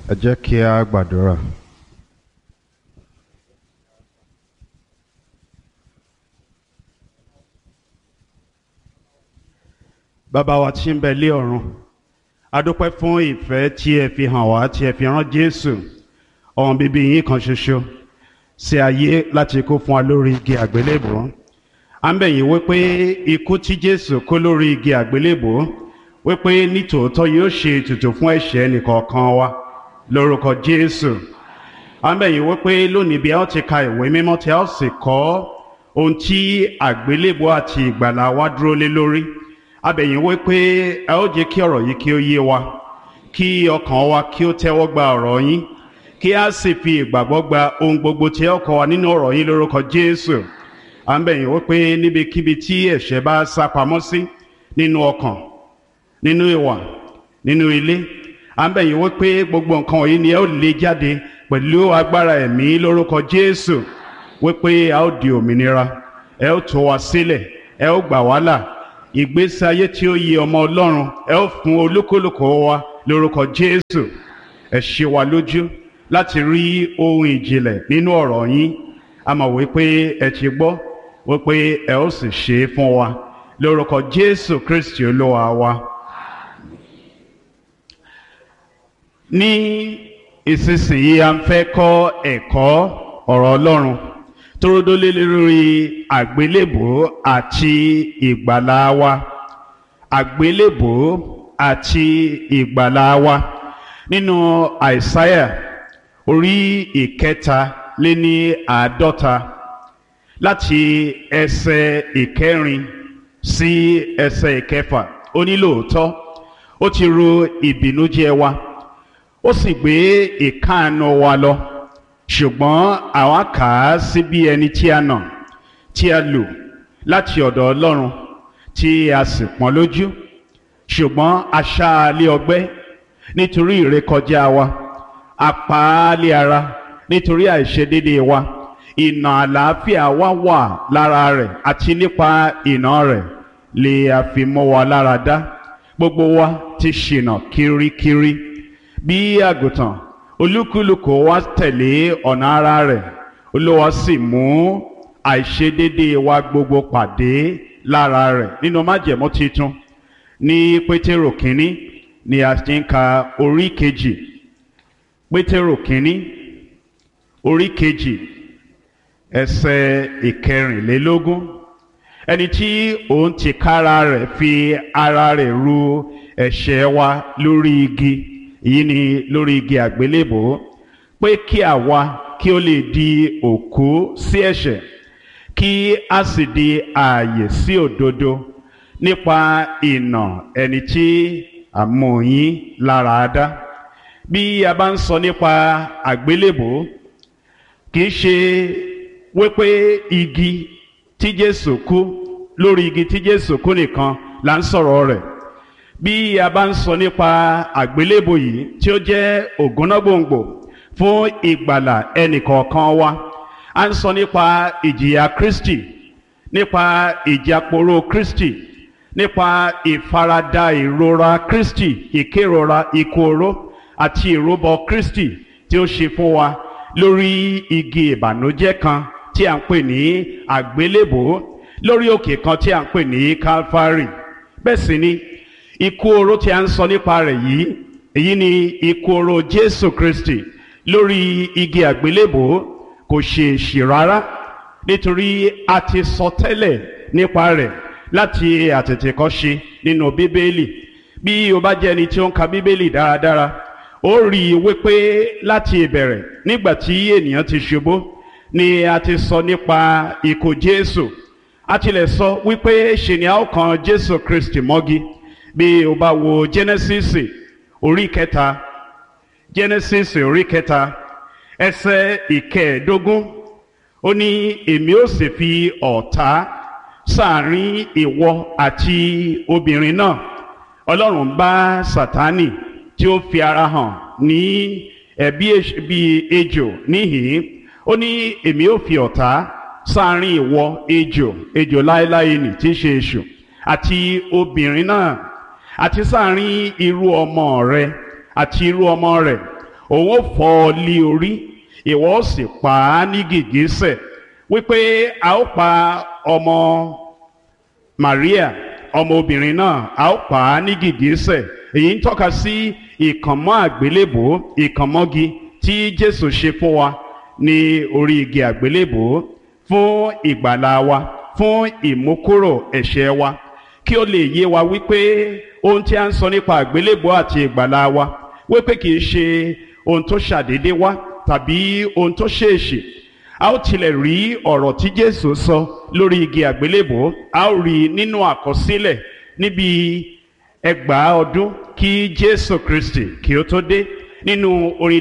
Ẹ jẹ́ kí a gbàdúrà. Bàbá wa tí ń bẹ lé ọ̀run, a dúpẹ́ fún ìfẹ́ tí ẹ fi hàn wá, tí ẹ fi rán Jésù, ọmọ bíbí yín kan ṣoṣo, sí ayé láti kú fún wa lórí igi àgbélébùú. À ń bẹ̀ yín wípé ikú tí Jésù kú lórí igi àgbélébùú, wípé nítòótọ́ yóò ṣe ètùtù fún ẹ̀ṣẹ̀ ẹnìkọ̀ọ̀kan wa lórúkọ Jésù. À ń bẹ̀ yín wípé lónìí bí a ó ti ka ìwé mímọ́ tí a ó sì kọ́ ohun tí àgbélébùú àti ìgbàlà wa dúró lé lórí. A bẹ̀ yín wípé ẹ ó jẹ́ kí ọ̀rọ̀ yìí kí ó yé wa, kí ọkàn wa kí ó tẹ́wọ́ gba ọ̀rọ̀ yín, kí a sì fi ìgbàgbọ́ gba ohun gbogbo tí ẹ ó kọ́ wa nínú ọ̀rọ̀ yín lórúkọ Jésù. À ń bẹ̀ yín wípé níbikíbi tí ẹ̀ṣẹ̀ bá sá pamọ́ sí, nínú ọkàn, nínú ìwà, nínú ilé, à ń bẹ̀ yín wípé gbogbo nǹkan wọ̀nyí ni ẹ ó lé jáde pẹ̀lú agbára ẹ̀mí lórúkọ Jésù, wípé a ó di òmìnira, ẹ ó tú wa sílẹ̀, ẹ ó gbà wá là. Ìgbésí ayé tí ó yẹ ọmọ Ọlọ́run ẹ ó fún olúkúlùkù wa lórúkọ Jésù. Ẹ ṣe wa lójú láti rí ohun ìjìnlẹ̀ nínú ọ̀rọ̀ yín. A mọ̀ wípé ẹ ti gbọ́ wípé ẹ ó sì ṣe é fún wa lórúkọ Jésù Kristi Olúwa wa. Ní ìsinsìnyí a ń fẹ́ kọ́ ẹ̀kọ́ ọ̀rọ̀ Ọlọ́run tó dólé lórí àgbélébùú àti ìgbàlà wa. Àgbélébùú àti ìgbàlà wa nínú Àìsáyà orí 53 láti ẹsẹ̀ 4 sí ẹsẹ̀ 6. Ó ní lóòótọ́ ó ti ru ìbìnújẹ́ wa, ó sì gbé ìkáàánú wa lọ, ṣùgbọ́n àwa kà á sí bí ẹni tí a nà, tí a lù láti ọ̀dọ̀ Ọlọ́run, tí a sì pọ́n lójú. Ṣùgbọ́n a ṣá a lé ọgbẹ́ nítorí ìrékọjá wa, a pa á lé ara nítorí àìṣedéédéé wa. Ìnà àlàáfíà wa wà lára rẹ̀, àti nípa ìnà rẹ̀ lè a fi mọ́ wa lára dá. Gbogbo wa ti ṣìnà kirikiri bí àgùntàn, olúkúlùkù wa tẹ̀lé ọ̀nà ara rẹ̀, Olúwa sì mú àìṣedéédéé wa gbogbo pàdé lára rẹ̀. Nínú májẹ̀mú titun ní Pétérù kínní ni a ti ń ka orí 2. Pétérù kínní orí 2 ẹsẹ̀ 14. Ẹni tí òun tìkára rẹ̀ fi ara rẹ̀ ru ẹ̀ṣẹ̀ wa lórí igi, èyí ni lórí igi àgbélébùú, pé kí àwa kí ó lè di òkú sí ẹ̀ṣẹ̀, kí a sì di ààyè sí òdodo, nípa ìnà ẹni tí a mú yín lára dá. Bí a bá ń sọ nípa àgbélébùú, kì í ṣe wípé igi tí Jésù kú, lórí igi tí Jésù kú nìkan là ń sọ̀rọ̀ rẹ̀. Bí a bá ń sọ nípa àgbélébùú yìí tí ó jẹ́ ògúnnágbòǹgbò fún ìgbàlà ẹnìkọ̀ọ̀kan wa, a ń sọ nípa ìjìyà Kristi, nípa ìjàporó Kristi, nípa ìfaradà ìrora Kristi, ìkérora ikú oró àti ìrúbọ Kristi tí ó ṣe fún wa lórí igi ìbànújẹ́ kan tí a ń pè ní àgbélébùú, lórí òkè kan tí a ń pè ní Calvary. Bẹ́ẹ̀ sì ni ikú oró tí a ń sọ nípa rẹ̀ yìí, èyí ni ikú oró Jésù Kristi lórí igi àgbélébùú, kò ṣe èṣì rárá, nítorí a ti sọ tẹ́lẹ̀ nípa rẹ̀ láti àtètèkọ́ṣe nínú Bíbélì. Bí o bá jẹ́ ẹni tí ó ń ka Bíbélì dáradára, ó rí i wípé láti ìbẹ̀rẹ̀, nígbà tí ènìyàn ti ṣubú, ni a ti sọ nípa ikú Jésù. A tilẹ̀ sọ wípé ṣe ni a ó kan Jésù Kristi mọ́gi. Bí o bá wo Genesis orí 3, Genesis orí 3 ẹsẹ̀ 15, ó ní èmi ó sì fi ọ̀tá sáàrin ìwọ àti obìnrin náà. Ọlọ́run bá Sátánì tí ó fi ara hàn ní bí ejò níhìn-ín, ó ní èmi ó fi ọ̀tá sáàrin ìwọ ejò láéláé nì tí í ṣe èṣù, àti obìnrin náà, àti sáàrin irú ọmọ rẹ àti irú ọmọ rẹ̀. òun ó fọ́ ọ lé orí, ìwọ ó sì pa á ní gìgísẹ̀, wípé a ó pa ọmọ Maria ọmọbìnrin náà, a ó pa á ní gìgísẹ̀. Èyí ń tọ́ka sí ìkànmọ́ àgbélébò, ìkànmọ́gi tí Jésù ṣe fún wa ní orí igi àgbélébò fún ìgbàlà wa, fún ìmúkúrò ẹ̀ṣẹ̀ wa, kí ó lè yé wa wípé ohun tí a ń sọ nípa àgbélébò àti ìgbàlà wa wípé kì í ṣe ohun tó ṣàdédé wá tàbí ohun tó ṣèèṣì. A ó tilẹ̀ rí ọ̀rọ̀ tí Jésù sọ lórí igi àgbélébò, a ó rí nínú àkọsílẹ̀ níbi ẹgbàá ọdún kí Jésù Kristi kí ó tó dé. Nínú orin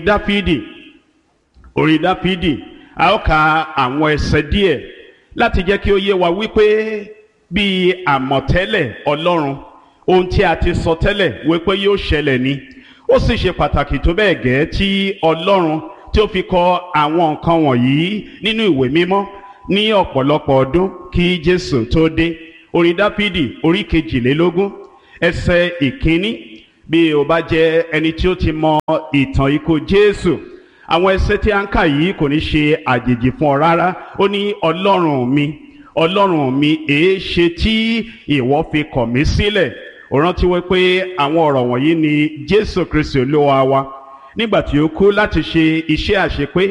Dáfídì a ó ka àwọn ẹsẹ̀ díẹ̀ láti jẹ́ kí ó yé wa wípé bí àmọ̀tẹ́lẹ̀ Ọlọ́run, ohun tí a ti sọ tẹ́lẹ̀ wípé yóò ṣẹlẹ̀ ni. Ó sì ṣe pàtàkì tó bẹ́ẹ̀ gẹ́ tí Ọlọ́run tí ó fi kọ àwọn nǹkan wọ̀nyí nínú ìwé mímọ́ ní ọ̀pọ̀lọpọ̀ ọdún kí Jésù tó dé. Orin Dáfídì orí 22 ẹsẹ̀ ìkíní. Bí o bá jẹ́ ẹni tí ó ti mọ ìtàn ikú Jésù, àwọn ẹsẹ̀ tí a ń kà yìí kò ní ṣe àjèjì fún ọ rárá. Ó ní Ọlọ́run mi, Ọlọ́run mi, èéṣe tí ìwọ fi kọ̀ mí sílẹ̀? Ó rántí wípé àwọn ọ̀rọ̀ wọ̀nyí ni Jésù Kristi Olúwa wa nígbà tí ó kú láti ṣe iṣẹ́ àṣepé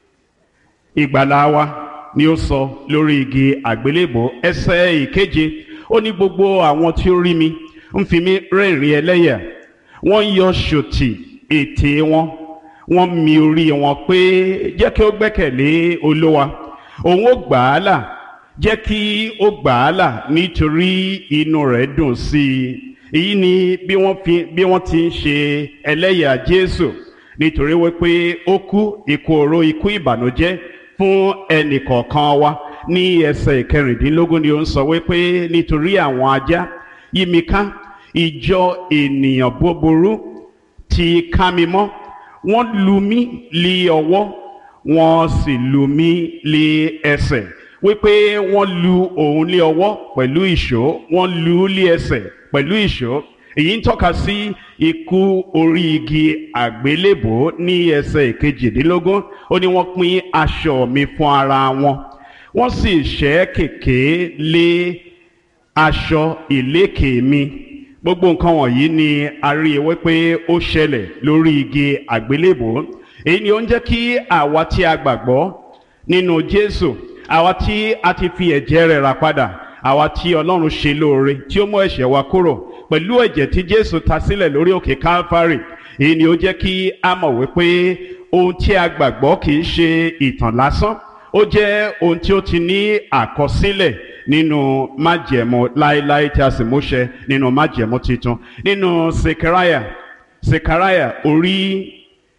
ìgbàlà wa ni ó sọ lórí igi àgbélébò. Ẹsẹ̀ ìkeje, ó ní gbogbo àwọn tí ó rí mi ń fi mí rẹ́rìn ẹlẹ́yà, wọ́n yọ ṣòtì ètè wọn, wọ́n mi orí wọn pé jẹ́ kí ó gbẹ́kẹ̀lé Olúwa, òun ó gbà á là, jẹ́ kí ó gbà á là nítorí inú rẹ̀ dùn sí i. Èyí ni bí wọ́n ti ń ṣe ẹlẹ́yà Jésù, nítorí wípé ó kú ikú oró, ikú ìbànújẹ́ fún ẹnì kọ̀ọ̀kan wa. Ní ẹsẹ̀ 16 ni ó ń sọ wípé nítorí àwọn ajá yí mi ká, ìjọ ènìyàn búburú ti ká mi mọ́, wọ́n lù mí lé ọwọ́, wọ́n sì lù mí lé ẹsẹ̀. Wípé wọ́n lù òun lé ọwọ́ pẹ̀lú ìṣó, wọ́n lù ú lé ẹsẹ̀ pẹ̀lú ìṣó. Èyí ń tọ́ka sí ikú orí igi àgbélébò. Ní ẹsẹ̀ 22 ó ní wọ́n pín aṣọ mi fún ara wọn, wọ́n sì ṣẹ́ kèké lé aṣọ ìlékè mi. Gbogbo nǹkan wọ̀nyí ni a rí wípé ó ṣẹlẹ̀ lórí igi àgbélébò. Èyí ni ó ń jẹ́ kí àwa tí a gbàgbọ́ nínú Jésù, àwa tí a ti fi ẹ̀jẹ̀ rẹ̀ rà padà, àwa tí Ọlọ́run ṣe lóore tí ó mú ẹ̀ṣẹ̀ wa kúrò pẹ̀lú ẹ̀jẹ̀ tí Jésù ta sílẹ̀ lórí òkè Calvary. Èyí ni ó jẹ́ kí a mọ̀ wípé ohun tí a gbàgbọ́ kì í ṣe ìtàn lásán, ó jẹ́ ohun tí ó ti ní àkọsílẹ̀ nínú májẹ̀mú láéláé tí a sì múṣẹ nínú májẹ̀mú titun. Nínú Sekaraya orí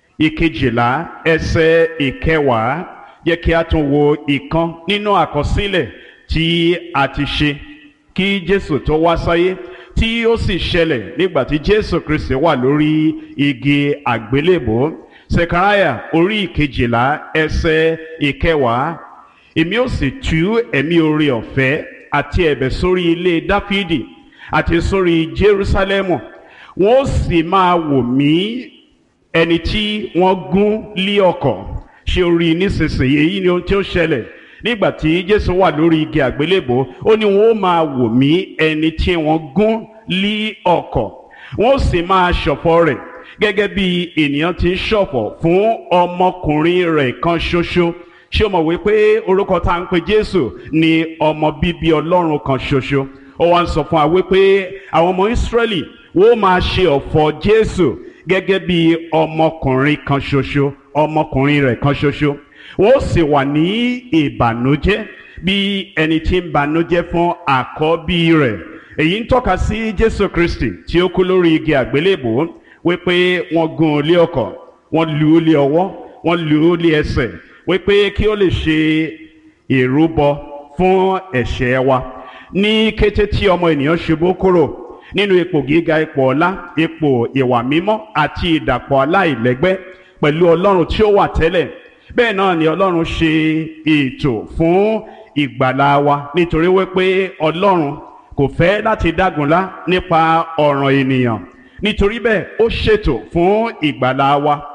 12 ẹsẹ̀ 10, jẹ́ kí a tún wo ìkan nínú àkọsílẹ̀ tí a ti ṣe kí Jésù tó wá sáyé, tí ó sì ṣẹlẹ̀ nígbà tí Jésù Kristi wà lórí igi àgbélébò. Sekaraya orí 12 ẹsẹ̀ 10, èmi ó sì tú ẹ̀mí oore ọ̀fẹ́ àti ẹ̀bẹ̀ sórí ilé Dáfídì àti sórí Jerúsálẹ́mù, wọ́n ó sì máa wò mí, ẹni tí wọ́n gún lé ọ̀kọ̀. Ṣé o rí nísinsìnyí? Èyí ni ohun tí ó ṣẹlẹ̀ nígbà tí Jésù wà lórí igi àgbélébò. Ó ní wọ́n ó máa wò mí, ẹni tí wọ́n gún lé ọ̀kọ̀, wọ́n ó sì máa ṣọ̀fọ̀ rẹ̀ gẹ́gẹ́ bí ènìyàn ti ń ṣọ̀fọ̀ fún ọmọkùnrin rẹ̀ kan ṣoṣo. Ṣé o mọ̀ wípé orúkọ tá ń pe Jésù ni ọmọ bíbí Ọlọ́run kan ṣoṣo? Ó wá ń sọ fún wa wípé àwọn ọmọ Ísírẹ́lì wọ́n máa ṣe ọ̀fọ̀ Jésù gẹ́gẹ́ bí ọmọkùnrin kan ṣoṣo, ọmọkùnrin rẹ̀ kan ṣoṣo. Wọ́n sì wà ní ìbànújẹ́ bí ẹni tí ń bànújẹ́ fún àkọ́bí rẹ̀. Èyí ń tọ́ka sí Jésù Kristi tí ó kú lórí igi àgbélébò, wípé wọ́n gún un lé ọ̀kọ̀, wọ́n lù ú lé ọwọ́, wọ́n lù ú lé ẹsẹ̀, wípé kí ó lè ṣe ìrúbọ fún ẹ̀ṣẹ̀ wa. Ní kété tí ọmọ ènìyàn ṣubú kúrò nínú ipò gíga, ipò ọlá, ipò ìwà mímọ́ àti ìdàpọ̀ aláìlẹ́gbẹ́ pẹ̀lú Ọlọ́run tí ó wà tẹ́lẹ̀, bẹ́ẹ̀ náà ni Ọlọ́run ṣe ètò fún ìgbàlà wa, nítorí wípé Ọlọ́run kò fẹ́ láti dágunlá nípa ọ̀ràn ènìyàn. Nítorí bẹ́ẹ̀ ó ṣètò fún ìgbàlà wa.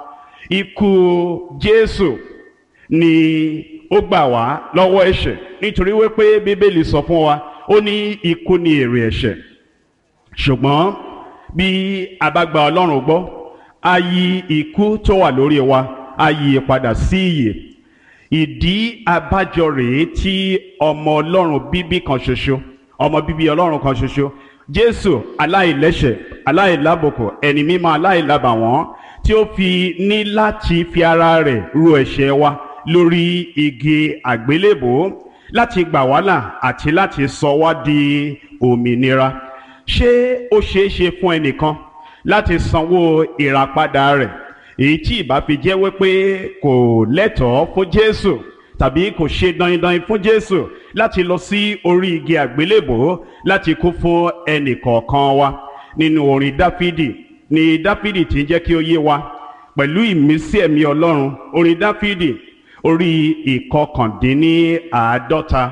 ikú Jésù ni ó gbà wá lọ́wọ́ ẹ̀ṣẹ̀, nítorí wípé Bíbélì sọ fún wa ó ní ikú ni èrè ẹ̀ṣẹ̀. Ṣùgbọ́n bí a bá gba Ọlọ́run gbọ́, a yí ikú tó wà lórí wa, a yí padà sí ìyè. Ìdí abájọ rèé tí ọmọ Ọlọ́run bíbí kan ṣoṣo, ọmọ bíbí Ọlọ́run kan ṣoṣo, Jésù aláìlẹ́ṣẹ̀, aláìlábùkù, ẹni mímọ́ aláìlábàwọ́n, tí ó fi ní láti fi ara rẹ̀ ru ẹ̀ṣẹ̀ wa lórí igi àgbélébò láti gbà wá là àti láti sọ wá di òmìnira. Ṣé ó ṣeé ṣe fún ẹnìkan láti sanwó ìràpadà rẹ̀, èyí tí ìbá fi jẹ́ wípé kò lẹ́tọ̀ọ́ fún Jésù tàbí kò ṣe dandan fún Jésù láti lọ sí orí igi àgbélébò láti kú fún ẹnìkọ̀ọ̀kan wa? Nínú orin Dáfídì ni Dáfídì tí ń jẹ́ kí ó yé wa pẹ̀lú ìmísí ẹ̀mí Ọlọ́run. Orin Dáfídì orí ìkọkàndínníàádọ́ta,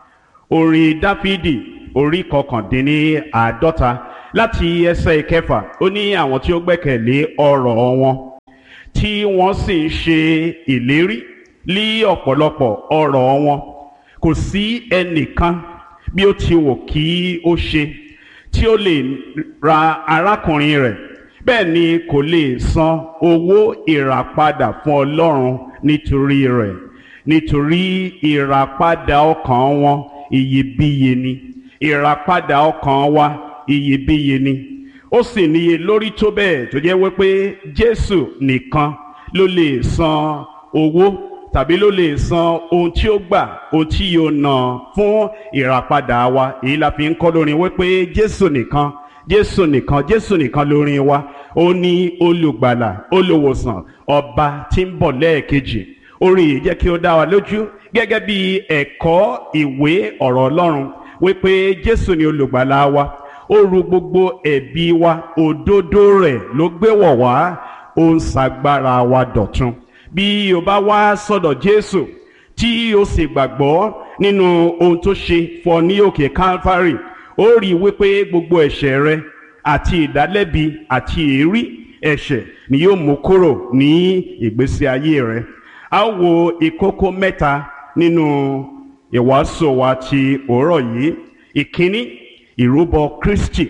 orin Dáfídì orí ìkọkàndínníàádọ́ta láti ẹsẹ̀ ìkẹfà, ó ní àwọn tí ó gbẹ́kẹ̀lé ọ̀rọ̀ wọn tí wọ́n sì ń ṣe ìlérí lí ọ̀pọ̀lọpọ̀ ọ̀rọ̀ wọn, kò sí ẹnìkan bí ó ti wù kí ó ṣe tí ó lè ra arákùnrin rẹ̀, bẹ́ẹ̀ ni kò lè san owó ìràpadà fún Ọlọ́run nítorí rẹ̀, nítorí ìràpadà ọkàn wọn iyebíye ni, ìràpadà ọkàn wa iyebíye ni. Ó sì níye lórí tó bẹ́ẹ̀ tó jẹ́ wípé Jésù nìkan ló lè san owó tàbí ló lè san ohun tí ó gbà, ohun tí yóò ná fún ìràpadà wa. Èyí la fi ń kọ́ lórin wípé Jésù nìkan, Jésù nìkan, Jésù nìkan lórin wa. Ó ní olùgbàlà, olùwòsàn, ọba tí ń bọ̀ lẹ́ẹ̀kejì. Orin yìí jẹ́ kí ó dá wa lójú gẹ́gẹ́ bí ẹ̀kọ́ ìwé ọ̀rọ̀ Ọlọ́run wípé Jésù ni olùgbàlà wa. Ó ru gbogbo ẹ̀bi wa, òdodo rẹ̀ ló gbé wọ̀ wá, ó ń ṣagbára wa dọ̀tun. Bí o bá wá sọ́dọ̀ Jésù tí o sì gbàgbọ́ nínú ohun tó ṣe fún ọ ní òkè Calvary, ó rí wípé gbogbo ẹ̀ṣẹ̀ rẹ àti ìdálẹ́bi àti èérí ẹ̀ṣẹ̀ ni yóò mú kúrò ní ìgbésí ayé rẹ. A ó wo ìkókó mẹ́ta nínú ìwàásù wa ti òórọ̀ yìí. Ìkíní, ìrúbọ Kristi.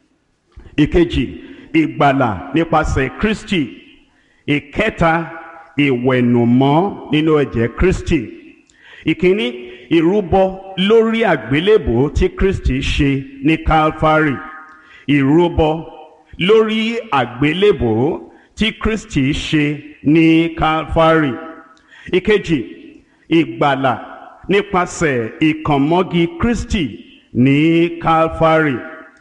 Ìkejì, ìgbàlà nípasẹ̀ Kristi. Ìkẹta, ìwẹ̀nùmọ́ nínú ẹ̀jẹ̀ Kristi. Ìkíní, ìrúbọ lórí àgbélébò tí Kristi ṣe ní Calvary. Ìrúbọ lórí àgbélébò tí Kristi ṣe ní Calvary. Ìkejì, ìgbàlà nípasẹ̀ ìkànmọ́gi Kristi ní Calvary.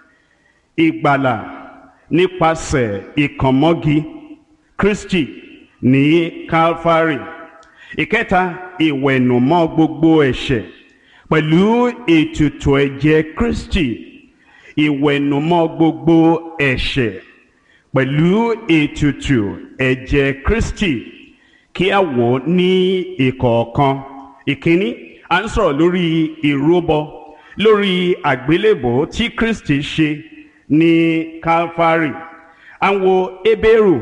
Ìgbàlà nípasẹ̀ ìkànmọ́gi Kristi ní Calvary. Ìkẹta, ìwẹ̀nùmọ́ gbogbo ẹ̀ṣẹ̀ pẹ̀lú ètùtù ẹ̀jẹ̀ Kristi. Ìwẹ̀nùmọ́ gbogbo ẹ̀ṣẹ̀ pẹ̀lú ètùtù ẹ̀jẹ̀ Kristi. Kí a wò ní ìkọ̀ọ̀kan. Ìkíní, à ń sọ̀rọ̀ lórí ìrúbọ lórí àgbélébò tí Kristi ṣe ní Calvary. À ń wo Hébérù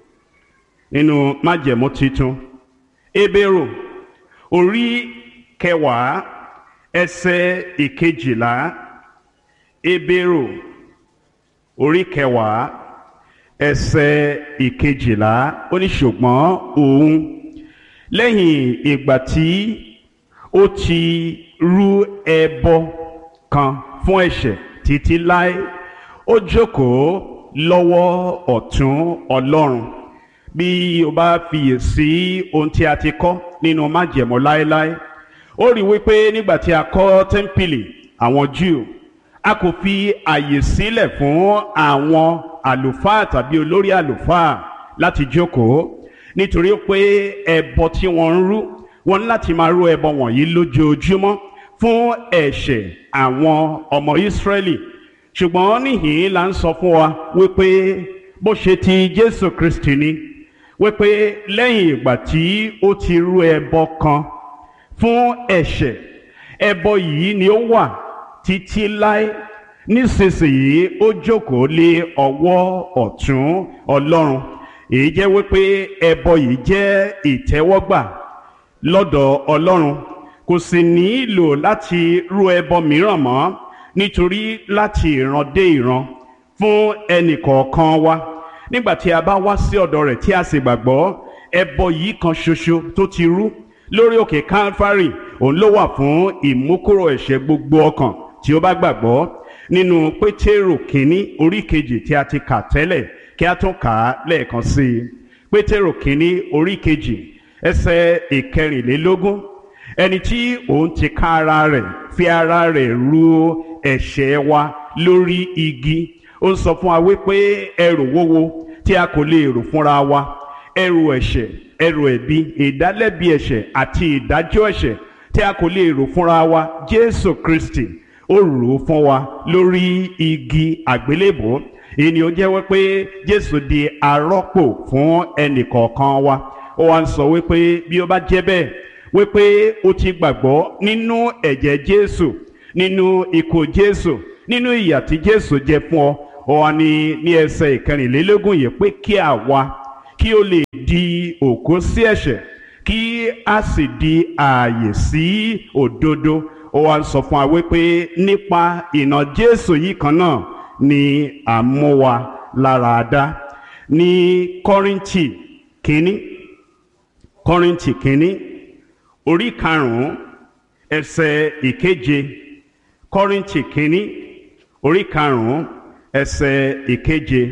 nínú májẹ̀mú titun. Hébérù orí kẹwàá ẹsẹ̀ ìkejìlá. Hébérù orí kẹwàá ẹsẹ̀ ìkejìlá, ó ní ṣùgbọ́n òun lẹ́yìn ìgbà tí ó ti rú ẹbọ kan fún ẹ̀ṣẹ̀ títí láé, ó jókòó lọ́wọ́ ọ̀tún Ọlọ́run. Bí o bá fiyèsí ohun tí a ti kọ́ nínú májẹ̀mú láéláé, ó rí wípé nígbà tí a kọ́ tẹ́ḿpìlì àwọn Júù, a kò fi àyè sílẹ̀ fún àwọn àlùfáà tàbí olórí àlùfáà láti jókòó, nítorí pé ẹbọ tí wọ́n ń rú, wọ́n ní láti máa rú ẹbọ wọ̀nyí lójoojúmọ́ fún ẹ̀ṣẹ̀ àwọn ọmọ Ísírẹ́lì. Ṣùgbọ́n níhìn-ín là ń sọ fún wa wípé bó ṣe ti Jésù Kristi ni, wípé lẹ́yìn ìgbà tí ó ti rú ẹbọ kan fún ẹ̀ṣẹ̀, ẹbọ yìí ni ó wà títí láé. Nísinsìnyí ó jókòó lé ọwọ́ ọ̀tún Ọlọ́run. èyí jẹ́ wípé ẹbọ yìí jẹ́ ìtẹ́wọ́gbà lọ́dọ̀ Ọlọ́run, kò sì nílò láti rú ẹbọ mìíràn mọ́, nítorí láti ìran dé ìran fún ẹnìkọ̀ọ̀kan wa nígbà tí a bá wá sí ọ̀dọ̀ rẹ̀ tí a sì gbàgbọ́, ẹbọ yìí kan ṣoṣo tó ti rú lórí òkè Calvary, òun ló wà fún ìmúkúrò ẹ̀ṣẹ̀ gbogbo ọkàn tí ó bá gbàgbọ́. Nínú Pétérù kínní orí kejì tí a ti kà tẹ́lẹ̀, kí a tún kà á lẹ́ẹ̀kan sí i. Pétérù kínní orí kejì ẹsẹ̀ 24, ẹni tí òun ti ká ara rẹ̀ fi ara rẹ̀ ru ẹ̀ṣẹ̀ wa lórí igi. Ó ń sọ fún wa wípé ẹrù wúwo tí a kò lè rù fúnra wa, ẹrù ẹ̀ṣẹ̀, ẹrù ẹ̀bi, ìdálẹ́bi ẹ̀ṣẹ̀ àti ìdájọ́ ẹ̀ṣẹ̀ tí a kò lè rù fúnra wa, Jésù Kristi ó rù ú fún wa lórí igi àgbélébùú. Èyí ni ó jẹ́ wípé Jésù di arọ́pò fún ẹnìkọ̀ọ̀kan wa. Ó wá ń sọ wípé bí ó bá jẹ́ bẹ́ẹ̀, wípé ó ti gbàgbọ́ nínú ẹ̀jẹ̀ Jésù, nínú ikú Jésù, nínú ìyà tí Jésù jẹ fún ọ. Ó wá ní ẹsẹ̀ 24 yìí pé kí àwa kí ó lè di òkú sí ẹ̀ṣẹ̀, kí a sì di ààyè sí òdodo. Ó wá ń sọ fún wa wípé nípa ìnà Jésù yìí kan náà ni à ń mú wa lára dá. Ní Kọ́ríńtì kínní orí 5 ẹsẹ̀ 7. Kọ́ríńtì kínní orí 5 ẹsẹ̀ 7.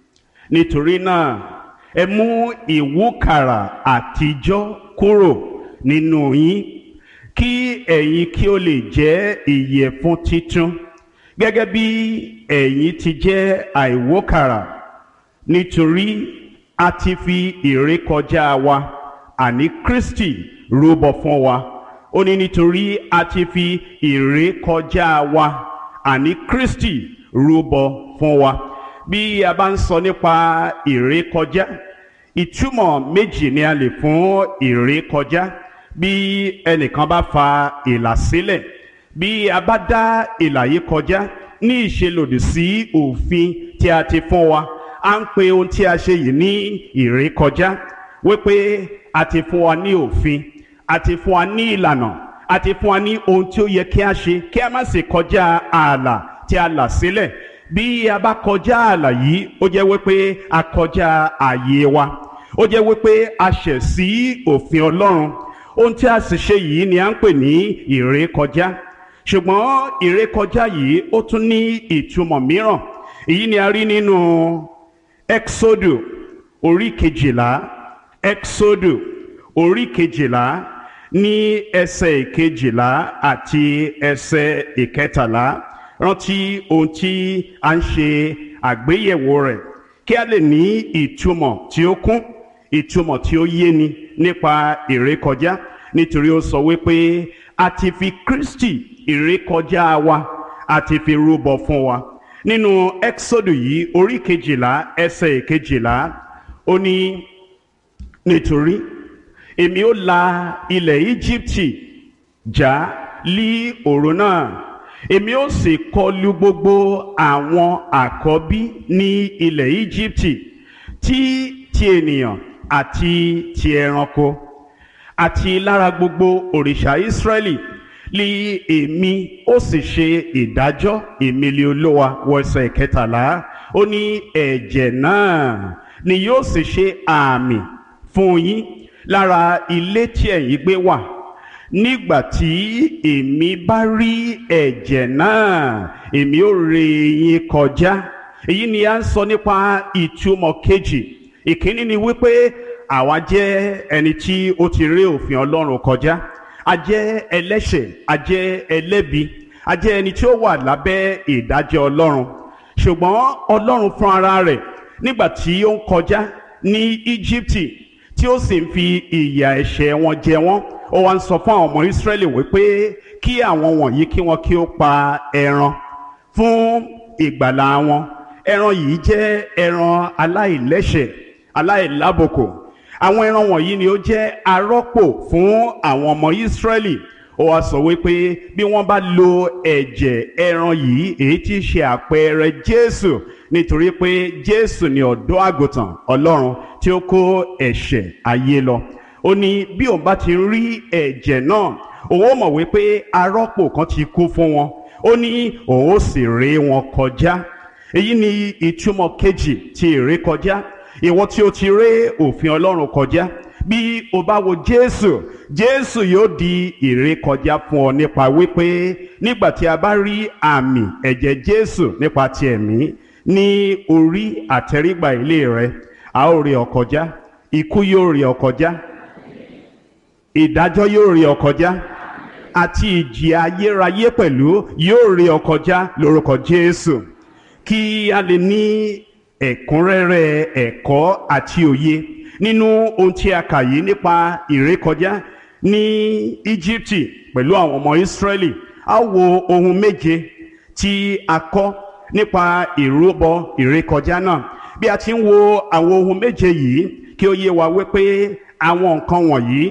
Nítorí náà ẹ mú ìwúkàrà àtijọ́ kúrò nínú yín, kí ẹ̀yin kí ó lè jẹ́ ìyẹ̀fun titun, gẹ́gẹ́ bí ẹ̀yin ti jẹ́ àìwúkàrà, nítorí a ti fi ìrékọjá wa, àní Kristi, rúbọ fún wa. Ó ní nítorí a ti fi ìrékọjá wa, àní Kristi, rúbọ fún wa. Bí a bá ń sọ nípa ìrékọjá, ìtumọ̀ méjì ni a lè fún ìrékọjá. Bí ẹnìkan bá fa ìlà sílẹ̀, bí a bá dá ìlà yìí kọjá ní ìṣelòdì sí òfin tí a ti fún wa, à ń pe ohun tí a ṣe yìí ní ìrékọjá, wípé a ti fún wa ní òfin, a ti fún wa ní ìlànà, a ti fún wa ní ohun tí ó yẹ kí a ṣe, kí a má sì kọjá ààlà tí a là sílẹ̀. Bí a bá kọjá ààlà yìí, ó jẹ́ wípé a kọjá ààyè wa, ó jẹ́ wípé a ṣẹ̀ sí òfin Ọlọ́run. Ohun tí a sì ṣe yìí ni à ń pè ní ìrékọjá. Ṣùgbọ́n ìrékọjá yìí ó tún ní ìtumọ̀ mìíràn. Èyí ni a rí nínú Ẹ́kísódù orí 12, Ẹ́kísódù orí 12 ní ẹsẹ̀ 12 àti ẹsẹ̀ 13. Rántí ohun tí a ń ṣe àgbéyẹ̀wò rẹ̀ kí a lè ní ìtumọ̀ tí ó kún, ìtumọ̀ tí ó yéni nípa ìrékọjá. Nítorí ó sọ wípé a ti fi Kristi, ìrékọjá wa, a ti fi rúbọ fún wa. Nínú Ẹ́kísódù yìí orí 12 ẹsẹ̀ 12, ó ní nítorí èmi ó la ilẹ̀ Íjíbítì já lí òru náà, èmi ó sì kọlù gbogbo àwọn àkọ́bí ní ilẹ̀ Íjíbítì, ti ènìyàn àti ti ẹranko, àti lára gbogbo òrìṣà Ísírẹ́lì li èmi ó sì ṣe ìdájọ́, èmi li Olúwa. Wọ ẹsẹ̀ 13, ó ní ẹ̀jẹ̀ náà ni yóò sì ṣe àmì fún yín lára ilé tí ẹ̀yin gbé wà. Nígbà tí èmi bá rí ẹ̀jẹ̀ náà, èmi ó ré yín kọjá. Èyí ni a ń sọ nípa ìtumọ̀ kejì. Ìkíní ni wípé àwa jẹ́ ẹni tí ó ti ré òfin Ọlọ́run kọjá. A jẹ́ ẹlẹ́ṣẹ̀, a jẹ́ ẹlẹ́bi, a jẹ́ ẹni tí ó wà lábẹ́ ìdájọ́ Ọlọ́run. Ṣùgbọ́n Ọlọ́run fún ara rẹ̀ nígbà tí ó ń kọjá ní Íjíbítì, tí ó sì ń fi ìyà ẹ̀ṣẹ̀ wọn jẹ wọ́n, ó wá ń sọ fún àwọn ọmọ Ísírẹ́lì wípé kí àwọn wọ̀nyí kí wọ́n kí ó pa ẹran fún ìgbàlà wọn. Ẹran yìí jẹ́ ẹran aláìlẹ́ṣẹ̀, aláìlábùkù. Àwọn ẹran wọ̀nyí ni ó jẹ́ arọ́pò fún àwọn ọmọ Ísírẹ́lì. Ó wá sọ wípé bí wọ́n bá lo ẹ̀jẹ̀ ẹran yìí, èyí tí í ṣe àpẹẹrẹ Jésù nítorí pé Jésù ni ọ̀dọ́ àgùntàn Ọlọ́run tí ó kó ẹ̀ṣẹ̀ ayé lọ. Ó ní bí òun bá ti rí ẹ̀jẹ̀ náà, òun ó mọ̀ wípé arọ́pò kan ti kú fún wọn. Ó ní òun ó sì ré wọn kọjá. Èyí ni ìtumọ̀ kejì ti ìrékọjá. Ìwọ tí o ti ré òfin Ọlọ́run kọjá, bí o bá wo Jésù yóò di ìrékọjá fún ọ nípa wípé nígbà tí a bá rí àmì ẹ̀jẹ̀ Jésù nípa ti ẹ̀mí ní orí àtẹrígbà ilé rẹ, a ó ré ọ kọjá. Ikú yóò ré ọ kọjá, ìdájọ́ yóò ré ọ kọjá, àti ìjì ayérayé pẹ̀lú yóò ré ọ kọjá lórúkọ Jésù. Kí a lè ní ẹ̀kúnrẹ́rẹ́ ẹ̀kọ́ àti òye nínú ohun tí a kà yìí nípa ìrékọjá ní Íjíbítì pẹ̀lú àwọn ọmọ Ísírẹ́lì, a wo ohun méje tí a kọ́ nípa ìrúbọ ìrékọjá náà. Bí a ti ń wo àwọn ohun méje yìí, kí ó yé wa wípé àwọn nǹkan wọ̀nyí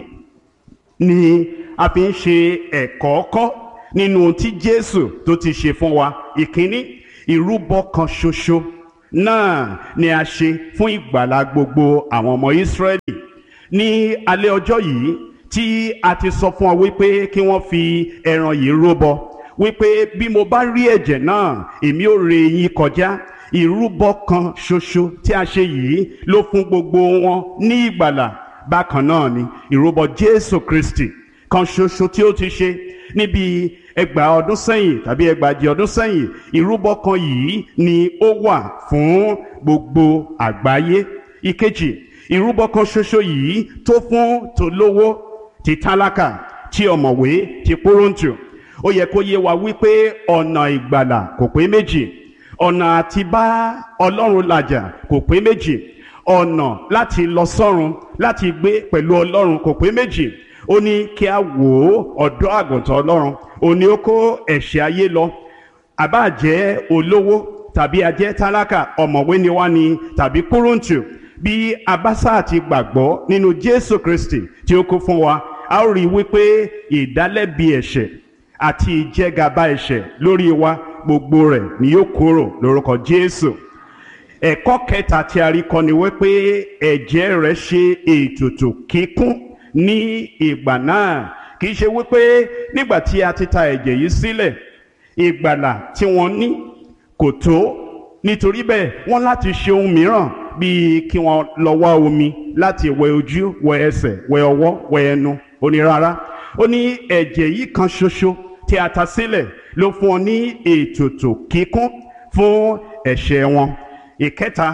ni a fi ń ṣe ẹ̀kọ́ kọ́ nínú ohun tí Jésù tó ti ṣe fún wa. Ìkíní, ìrúbọ kan ṣoṣo náà ni a ṣe fún ìgbàlà gbogbo àwọn ọmọ Ísírẹ́lì. Ní alẹ́ ọjọ́ yìí tí a ti sọ fún ọ wípé kí wọ́n fi ẹran yìí rúbọ, wípé bí mo bá rí ẹ̀jẹ̀ náà èmi ó ré yín kọjá. Ìrúbọ kan ṣoṣo tí a ṣe yìí ló fún gbogbo wọn ní ìgbàlà. Bákan náà ni ìrúbọ Jésù Kristi kan ṣoṣo tí ó ti ṣe níbi ẹgbàá ọdún sẹ́yìn tàbí ẹgbàajì ọdún sẹ́yìn. Ìrúbọ kan yìí ni ó wà fún gbogbo àgbáyé. Ìkejì, ìrúbọ kan ṣoṣo yìí tó fún tolówó, ti tálákà, ti ọ̀mọ̀wé, ti pọ́rọ̀ǹtù. Ó yẹ kó yé wa wípé ọ̀nà ìgbàlà kò pé méjì, ọ̀nà àti bá Ọlọ́run làjà kò pé méjì, ọ̀nà láti lọ sọ́run, láti gbé pẹ̀lú Ọlọ́run kò pé méjì. Ó ní kí a wò ó ọ̀dọ́ àgùntàn Ọlọ́run, ó ní ó kó ẹ̀ṣẹ̀ ayé lọ. Àbá jẹ́ olówó tàbí a jẹ́ tálákà, ọ̀mọ̀wé ni wá ni tàbí pọ́rọ̀ǹtù, bí a bá sáà ti gbàgbọ́ nínú Jésù Kristi tí ó kú fún wa, a ó rí i wípé ìdálẹ́bi ẹ̀ṣẹ̀ àti ìjẹgàba ẹ̀ṣẹ̀ lórí wa gbogbo rẹ̀ ni yóò kúrò lórúkọ Jésù. Ẹ̀kọ́ kẹta tí a rí kọ́ ni wípé ẹ̀jẹ̀ rẹ̀ ṣe ètùtù kíkún ní ìgbà náà. Kì í ṣe wípé nígbà tí a ti ta ẹ̀jẹ̀ yìí sílẹ̀, ìgbàlà tí wọ́n ní kò tó, nítorí bẹ́ẹ̀ wọ́n láti ṣe ohun mìíràn bíi kí wọ́n lọ wá omi láti wẹ ojú, wẹ ẹsẹ̀, wẹ ọwọ́, wẹ ẹnu. Ó ní rárá, ó ní ẹ̀jẹ̀ yìí kan ṣoṣo tí a ta sílẹ̀ ló fún ọ ní ètùtù kíkún fún ẹ̀ṣẹ̀ wọn. Ìkẹta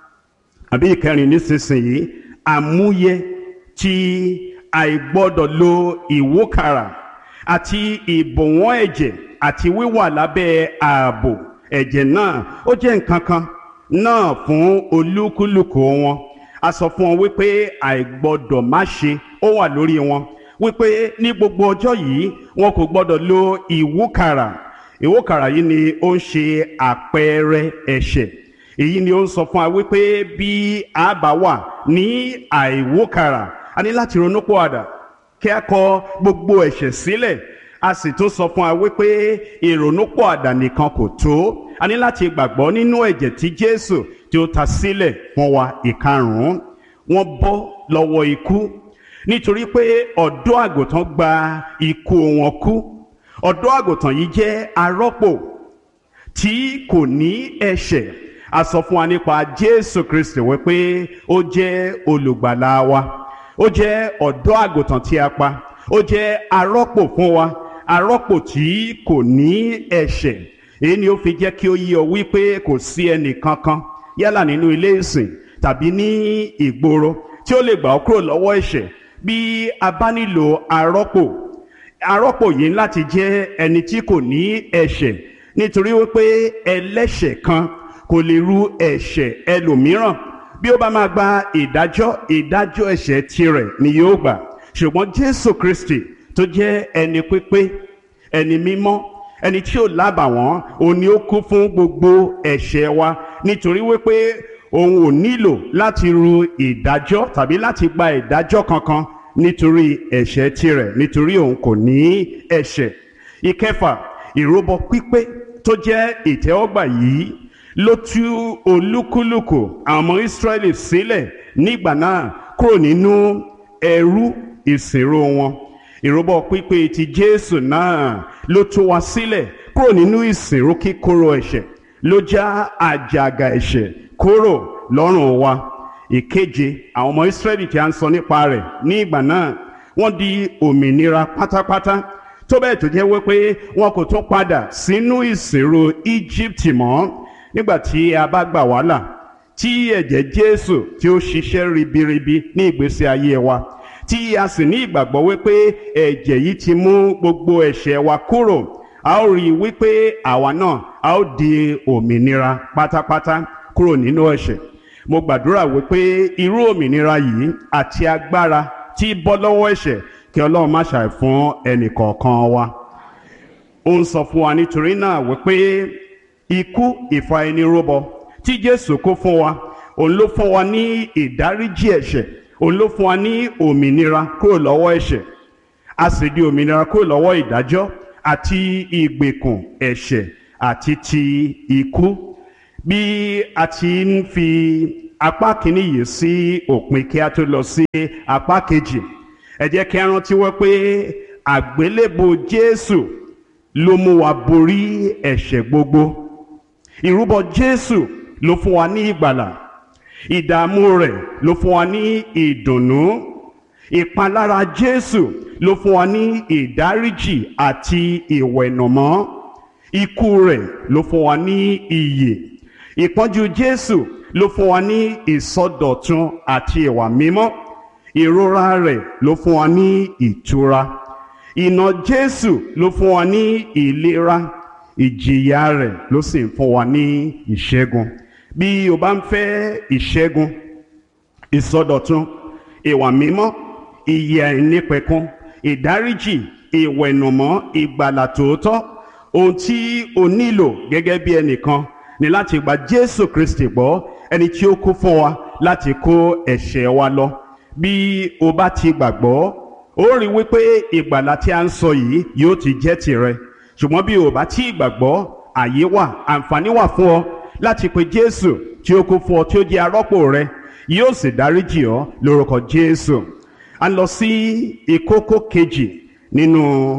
àbí ìkẹrin nísinsìnyí, àmúyẹ tí àìgbọ́dọ̀ lo ìwúkàrà àti ìbọ̀wọ́n ẹ̀jẹ̀ àti wíwà lábẹ́ ààbò ẹ̀jẹ̀ náà, ó jẹ́ nǹkan kan náà fún olúkúlùkù wọn. A sọ fún wọn wípé àìgbọ́dọ̀ má ṣe ó wà lórí wọn, wípé ní gbogbo ọjọ́ yìí wọn kò gbọ́dọ̀ lo ìwúkàrà. Ìwúkàrà yìí ni ó ń ṣe àpẹẹrẹ ẹ̀ṣẹ̀. Èyí ni ó ń sọ fún wa wípé bí a bá wà ní àìwúkàrà, a ní láti ronúpìwàdà kí a kọ gbogbo ẹ̀ṣẹ̀ sílẹ̀. A sì tún sọ fún wa wípé ìrònúpìwàdà nìkan kò tó, a ní láti gbàgbọ́ nínú ẹ̀jẹ̀ tí Jésù tí ó ta sílẹ̀ fún wa. Ìkarùn-ún, wọ́n bọ́ lọ́wọ́ ikú nítorí pé ọ̀dọ́ àgùntàn gba ikú wọn kú. Ọ̀dọ́ àgùntàn yìí jẹ́ arọ́pò tí kò ní ẹ̀ṣẹ̀. A sọ fún wa nípa Jésù Kristi wípé ó jẹ́ olùgbàlà wa, ó jẹ́ ọ̀dọ́ àgùntàn tí a pa, ó jẹ́ arọ́pò fún wa, arọ́pò tí kò ní ẹ̀ṣẹ̀. Èyí ni ó fi jẹ́ kí ó yé ọ wípé kò sí ẹnì kankan yálà nínú ilé ìsìn tàbí ní ìgboro tí ó lè gbà ọ́ kúrò lọ́wọ́ ẹ̀ṣẹ̀ bí a bá nílò arọ́pò. Arọ́pò yìí láti jẹ́ ẹni tí kò ní ẹ̀ṣẹ̀, nítorí wípé ẹlẹ́ṣẹ̀ kan kò lè ru ẹ̀ṣẹ̀ ẹlòmíràn. Bí ó bá máa gba ìdájọ́ ẹ̀ṣẹ̀ tirẹ̀ ni yóò gbà. Ṣùgbọ́n Jésù Kristi tó jẹ́ ẹni pípé, ẹni mímọ́, ẹni tí ò lábàwọ́n, òun ni ó kú fún gbogbo ẹ̀ṣẹ̀ wa, nítorí wípé òun ò nílò láti ru ìdájọ́ tàbí láti gba ìdájọ́ kankan nítorí ẹ̀ṣẹ̀ tirẹ̀, nítorí òun kò ní ẹ̀ṣẹ̀. Ìkẹfà, ìrúbọ pípé tó jẹ́ ìtẹ́wọ́gbà yìí ló tú olúkúlùkù àwọn ọmọ Ísírẹ́lì sílẹ̀ nígbà náà kúrò nínú ẹrú ìsìnrú wọn. Ìrúbọ pípé ti Jésù náà ló tú wa sílẹ̀ kúrò nínú ìsìnrú kíkorò ẹ̀ṣẹ̀, ló já àjàgà ẹ̀ṣẹ̀ kúrò lọ́rùn wa. Ìkeje, àwọn ọmọ Ísírẹ́lì tí a ń sọ nípa rẹ̀ ní ìgbà náà wọ́n di òmìnira pátápátá, tó bẹ́ẹ̀ tó jẹ́ wípé wọn kò tún padà sínú ìsìnrú Íjíbítì mọ́. Nígbà tí a bá gbà wá là, tí ẹ̀jẹ̀ Jésù tí ó ṣiṣẹ́ ribiribi ní ìgbésí ayé wa, tí a sì ní ìgbàgbọ́ wípé ẹ̀jẹ̀ yìí ti mú gbogbo ẹ̀ṣẹ̀ wa kúrò, a ó rí i wípé àwa náà a ó di òmìnira pátápátá kúrò nínú ẹ̀ṣẹ̀. Mo gbàdúrà wípé irú òmìnira yìí àti agbára tí bọ́ lọ́wọ́ ẹ̀ṣẹ̀ kí Ọlọ́run má ṣàì fún ẹnì kọ̀ọ̀kan wa. Ó ń sọ fún wa nítorí náà wípé ikú ìfà ẹni rúbọ tí Jésù kó fún wa, òun ló fún wa ní ìdáríjì ẹ̀ṣẹ̀, òun ló fún wa ní òmìnira kúrò lọ́wọ́ ẹ̀ṣẹ̀. A sì di òmìnira kúrò lọ́wọ́ ìdájọ́ àti ìgbèkùn ẹ̀ṣẹ̀ àti ti ikú. Bí a ti ń fi apá kìíní yìí sí òpin kí a tó lọ sí apá kejì, ẹ jẹ́ kí a rántí wọ́n pé àgbélébùú Jésù ló mú wa borí ẹ̀ṣẹ̀ gbogbo. Ìrúbọ Jésù ló fún wa ní ìgbàlà. Ìdààmú rẹ̀ ló fún wa ní ìdùnnú. Ìpalára Jésù ló fún wa ní ìdáríjì àti ìwẹ̀nùmọ́. Ikú rẹ̀ ló fún wa ní ìyè. Ìpọ́njú Jésù ló fún wa ní ìsọdọ̀tun àti ìwà mímọ́. Ìrora rẹ̀ ló fún wa ní ìtura. Ìnà Jésù ló fún wa ní ìlera. Ìjìyà rẹ̀ ló sì ń fún wa ní ìṣẹ́gun. Bí o bá ń fẹ́ ìṣẹ́gun, ìsọdọ̀tun, ìwà mímọ́, ìyè àìnípẹ̀kun, ìdáríjì, ìwẹ̀nùmọ́, ìgbàlà tòótọ́, ohun tí o nílò gẹ́gẹ́ bí ẹnìkan ni láti gba Jésù Kristi gbọ́, ẹni tí ó kú fún wa láti kó ẹ̀ṣẹ̀ wa lọ. Bí o bá ti gbàgbọ́, ó rí wípé ìgbàlà tí a ń sọ yìí yóò ti jẹ́ tìrẹ. Ṣùgbọ́n bí o bá ti gbàgbọ́, àyè wà, àǹfààní wà fún ọ láti pe Jésù tí ó kú fún ọ, tí ó jẹ́ arọ́pò rẹ, yóò sì dáríjì ọ lórúkọ Jésù. A lọ sí ìkókó kejì nínú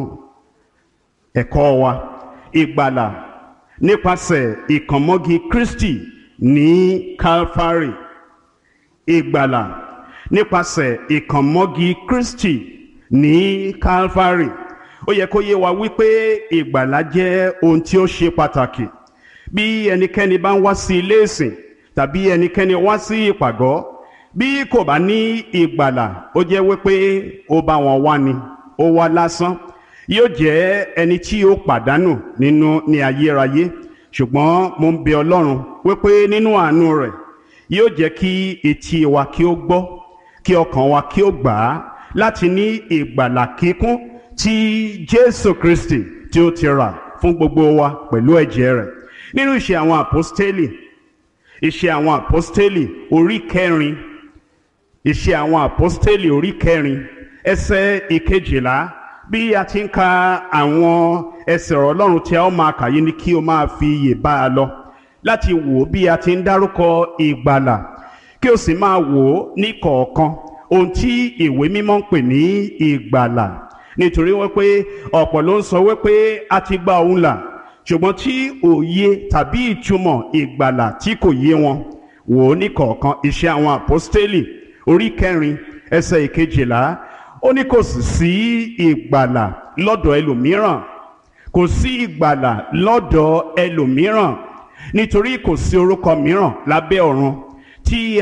ẹ̀kọ́ wa, ìgbàlà nípasẹ̀ ìkànmọ́gi Kristi ní Calvary. Ìgbàlà nípasẹ̀ ìkànmọ́gi Kristi ní Calvary. Ó yẹ kó yé wa wípé ìgbàlà jẹ́ ohun tí ó ṣe pàtàkì. Bí ẹnikẹ́ni bá ń wá sí ilé ìsìn tàbí ẹnikẹ́ni wá sí ìpàgọ́, bí kò bá ní ìgbàlà, ó jẹ́ wípé ó bá wọn wá ni, ó wá lásán. Yóò jẹ́ ẹni tí ó pàdánù ní ayérayé. Ṣùgbọ́n mo ń bẹ Ọlọ́run wípé nínú àánú rẹ̀ yóò jẹ́ kí etí wa kí ó gbọ́, kí ọkàn wa kí ó gbà á láti ní ìgbàlà kíkún tí Jésù Kristi tí ó ti rà fún gbogbo wa pẹ̀lú ẹ̀jẹ̀ rẹ̀. Nínú Iṣẹ́ àwọn Àpọ́stélì, Iṣẹ́ àwọn Àpọ́stélì orí 4, Iṣẹ́ àwọn Àpọ́stélì orí 4 ẹsẹ̀ 11, bí a ti ń ka àwọn ẹsẹ̀ ọ̀rọ̀ Ọlọ́run tí a ó máa kà yìí ni kí o máa fi iyè bá a lọ, láti wò bí a ti ń dárúkọ ìgbàlà, kí o sì máa wò ó ní kọ̀ọ̀kan ohun tí ìwé mímọ́ ń pè ní ìgbàlà. Nítorí wípé ọ̀pọ̀ ló ń sọ wípé a ti gba òun là, ṣùgbọ́n tí òye tàbí ìtumọ̀ ìgbàlà tí kò yé wọn. Wò ó ní kọ̀ọ̀kan. Iṣẹ́ àwọn Àpọ́stélì orí 4 ẹsẹ̀ 11, ó ní kò sì sí ìgbàlà lọ́dọ̀ ẹlòmíràn, kò sí ìgbàlà lọ́dọ̀ ẹlòmíràn, nítorí kò sí orúkọ mìíràn lábẹ́ ọ̀run tí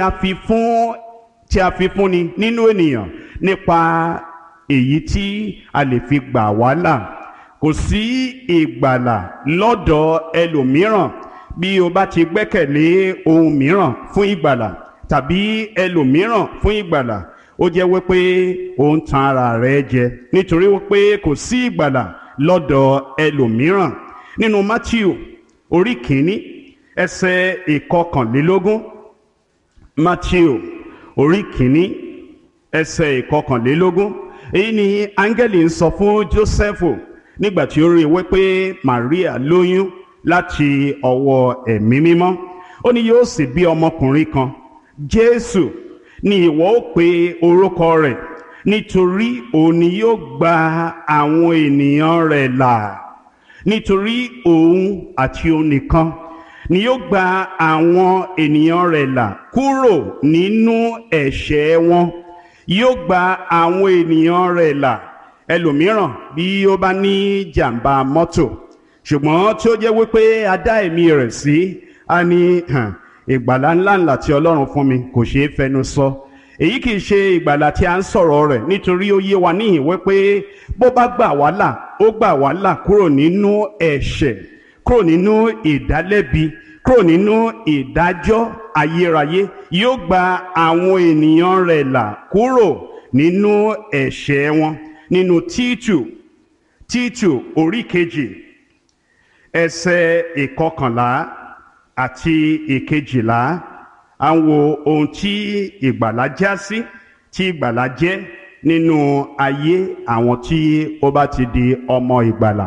a fi fúnni nínú ènìyàn nípa èyí tí a lè fi gbà wá là. Kò sí ìgbàlà lọ́dọ̀ ẹlòmíràn. Bí o bá ti gbẹ́kẹ̀lé ohun mìíràn fún ìgbàlà tàbí ẹlòmíràn fún ìgbàlà, ó jẹ́ wípé ó ń tan ara rẹ̀ jẹ, nítorí wípé kò sí ìgbàlà lọ́dọ̀ ẹlòmíràn. Nínú Mátíù orí 1 ẹsẹ̀ 21, Mátíù orí 1 ẹsẹ̀ 21, èyí ni áńgẹ́lì ń sọ fún Jósẹ́fù nígbà tí ó rí wípé Màríà lóyún láti ọwọ́ ẹ̀mí mímọ́. Ó ní yóò sì bí ọmọkùnrin kan, Jésù ni ìwọ ó pe orúkọ rẹ̀, nítorí òun ni yóò gba àwọn ènìyàn rẹ̀ là. Nítorí òun àti òun nìkan ni yóò gba àwọn ènìyàn rẹ̀ là kúrò nínú ẹ̀ṣẹ̀ wọn. Yóò gba àwọn ènìyàn rẹ̀ là. Ẹlòmíràn bí ó bá ní jàǹbá mọ́tò, ṣùgbọ́n tí ó jẹ́ wípé a dá ẹ̀mí rẹ̀ sí, a ní ìgbàlà ńláńlá tí Ọlọ́run fún mi kò ṣeé fẹnu sọ. Èyí kìí ṣe ìgbàlà tí a ń sọ̀rọ̀ rẹ̀, nítorí ó yé wa níhìn wípé bó bá gbà wá là, ó gbà wá là kúrò nínú ẹ̀ṣẹ̀, kúrò nínú ìdálẹ́bi, kúrò nínú ìdájọ́ ayérayé. Yóò gba àwọn ènìyàn rẹ̀ là kúrò nínú ẹ̀ṣẹ̀ wọn. Nínú Títù orí kejì ẹsẹ̀ ìkọkànlá àti ìkejìlá, à ń wo ohun tí ìgbàlà já sí, tí ìgbàlà jẹ́ nínú ayé àwọn tí ó bá ti di ọmọ ìgbàlà.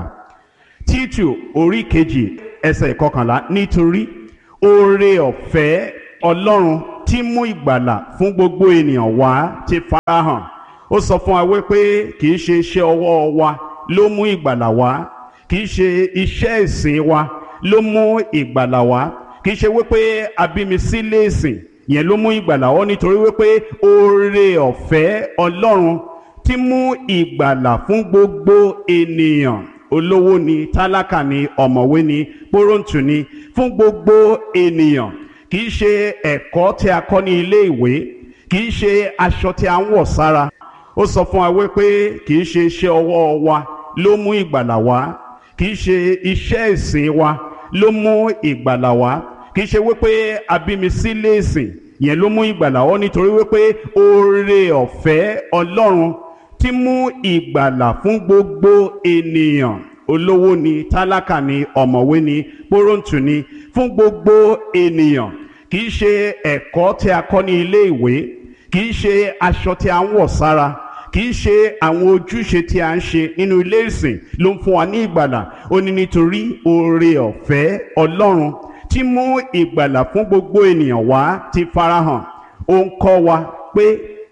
Títù orí kejì ẹsẹ̀ ìkọkànlá, nítorí oore ọ̀fẹ́ Ọlọ́run tí mú ìgbàlà fún gbogbo ènìyàn wá ti farahàn. Ó sọ fún wa wípé kìí ṣe iṣẹ́ ọwọ́ wa ló mú ìgbàlà wá, kìí ṣe iṣẹ́ ìsìn wa ló mú ìgbàlà wá, kìí ṣe wípé abími sílé ìsìn yẹn ló mú ìgbàlà wá, nítorí wípé oore ọ̀fẹ́ Ọlọ́run tí mú ìgbàlà fún gbogbo ènìyàn, olówó ni, tálákà ni, ọ̀mọ̀wé ni, pọ́rọ̀ǹtù ni, fún gbogbo ènìyàn. Kìí ṣe ẹ̀kọ́ tí a kọ́ ní ilé ìwé, kìí ṣe aṣọ tí a ń wọ̀ sára. Ó sọ fún wa wípé kìí ṣe iṣẹ́ ọwọ́ wa ló mú ìgbàlà wá, kìí ṣe iṣẹ́ ìsìn wa ló mú ìgbàlà wá, kìí ṣe wípé abími sílé ìsìn yẹn ló mú ìgbàlà wá, nítorí wípé oore ọ̀fẹ́ Ọlọ́run tí mú ìgbàlà fún gbogbo ènìyàn, olówó ni, tálákà ni, ọ̀mọ̀wé ni, pọ́rọ̀ǹtù ni, fún gbogbo ènìyàn. Kìí ṣe ẹ̀kọ́ tí a kọ́ ní ilé ìwé, kìí ṣe aṣọ tí a ń wọ̀ sára, kìí ṣe àwọn ojúṣe tí a ń ṣe nínú ilé ìsìn ló ń fún wa ní ìgbàlà. Ó ní nítorí oore ọ̀fẹ́ Ọlọ́run tí mú ìgbàlà fún gbogbo ènìyàn wá ti farahàn. Ó ń kọ́ wa pé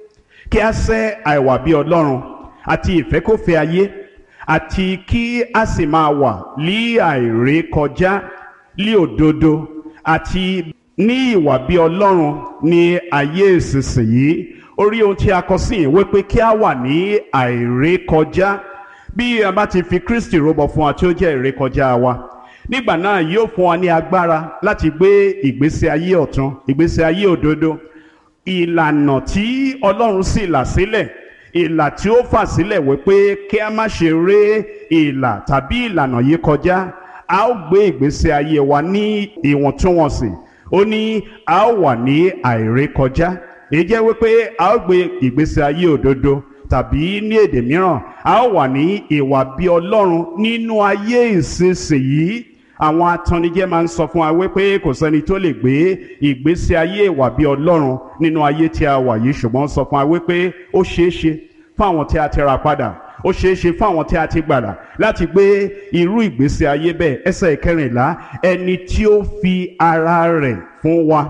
kí a sẹ́ àìwà bí Ọlọ́run àti ìfẹ́kọ̀fẹ́ ayé, àti kí a sì máa wà ní àìrékọjá, ní òdodo àti ní ìwà bí Ọlọ́run ní ayé ìsinsìnyí. Orí ohun tí a kọ sí yìí wípé kí a wà ní àìrékọjá. Bí a bá ti fi Kristi rúbọ fún wa tí ó jẹ́ ìrékọjá wa, nígbà náà yóò fún wa ní agbára láti gbé ìgbésí ayé ọ̀tun, ìgbésí ayé òdodo. Ìlànà tí Ọlọ́run sì là sílẹ̀, ìlà tí ó fà sílẹ̀ wípé kí a má ṣe ré ìlà tàbí ìlànà yìí kọjá, a ó gbé ìgbésí ayé wa ní ìwọ̀ntúnwọ̀nsì. Ó ní a ó wà ní àìrékọjá. Èyí jẹ́ wípé a ó gbé ìgbésí ayé òdodo, tàbí ní èdè mìíràn a ó wà ní ìwà bí Ọlọ́run nínú ayé ìsinsìnyí. Àwọn atannijẹ máa ń sọ fún wa wípé kò sẹ́ni tó lè gbé ìgbésí ayé ìwà bí Ọlọ́run nínú ayé tí a wà yìí, ṣùgbọ́n sọ fún wa wípé ó ṣeé ṣe fún àwọn tí a ti rà padà, ó ṣeé ṣe fún àwọn tí a ti gbàlà láti gbé irú ìgbésí ayé bẹ́ẹ̀. Ẹsẹ̀ ìkẹrìnlá, ẹni tí ó fi ara rẹ̀ fún wa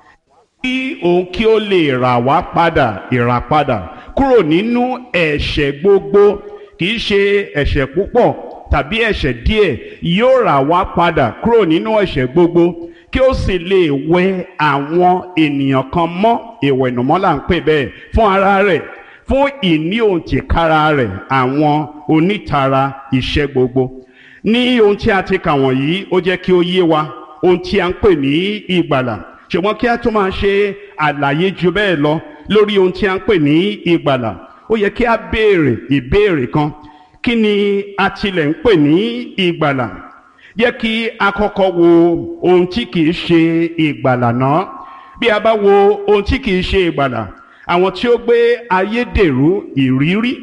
kí òun kí ó lè rà wá padà, ìràpadà kúrò nínú ẹ̀ṣẹ̀ gbogbo, kì í ṣe ẹ̀ṣẹ̀ púpọ̀ tàbí ẹ̀ṣẹ̀ díẹ̀, yóò rà wá padà kúrò nínú ẹ̀ṣẹ̀ gbogbo, kí ó sì lè wẹ àwọn ènìyàn kan mọ́, ìwẹ̀nùmọ́ là ń pè bẹ́ẹ̀, fún ara rẹ̀, fún ìní òǹtìkára rẹ̀, àwọn onítara iṣẹ́ gbogbo. Ní ohun tí a ti kà wọ̀nyí, ó jẹ́ kí ó yé wa ohun tí a ń pè ní ìgbàlà. Ṣùgbọ́n kí a tó máa ṣe àlàyé ju bẹ́ẹ̀ lọ lórí ohun tí a ń pè ní ìgbàlà, ó yẹ kí a béèrè ìbéèrè kan. Kí ni a tilẹ̀ ń pè ní ìgbàlà? Jẹ́ kí a kọ́kọ́ wo ohun tí kìí ṣe ìgbàlà náà. Bí a bá wo ohun tí kìí ṣe ìgbàlà, àwọn tí ó gbé ayédèrú ìrírí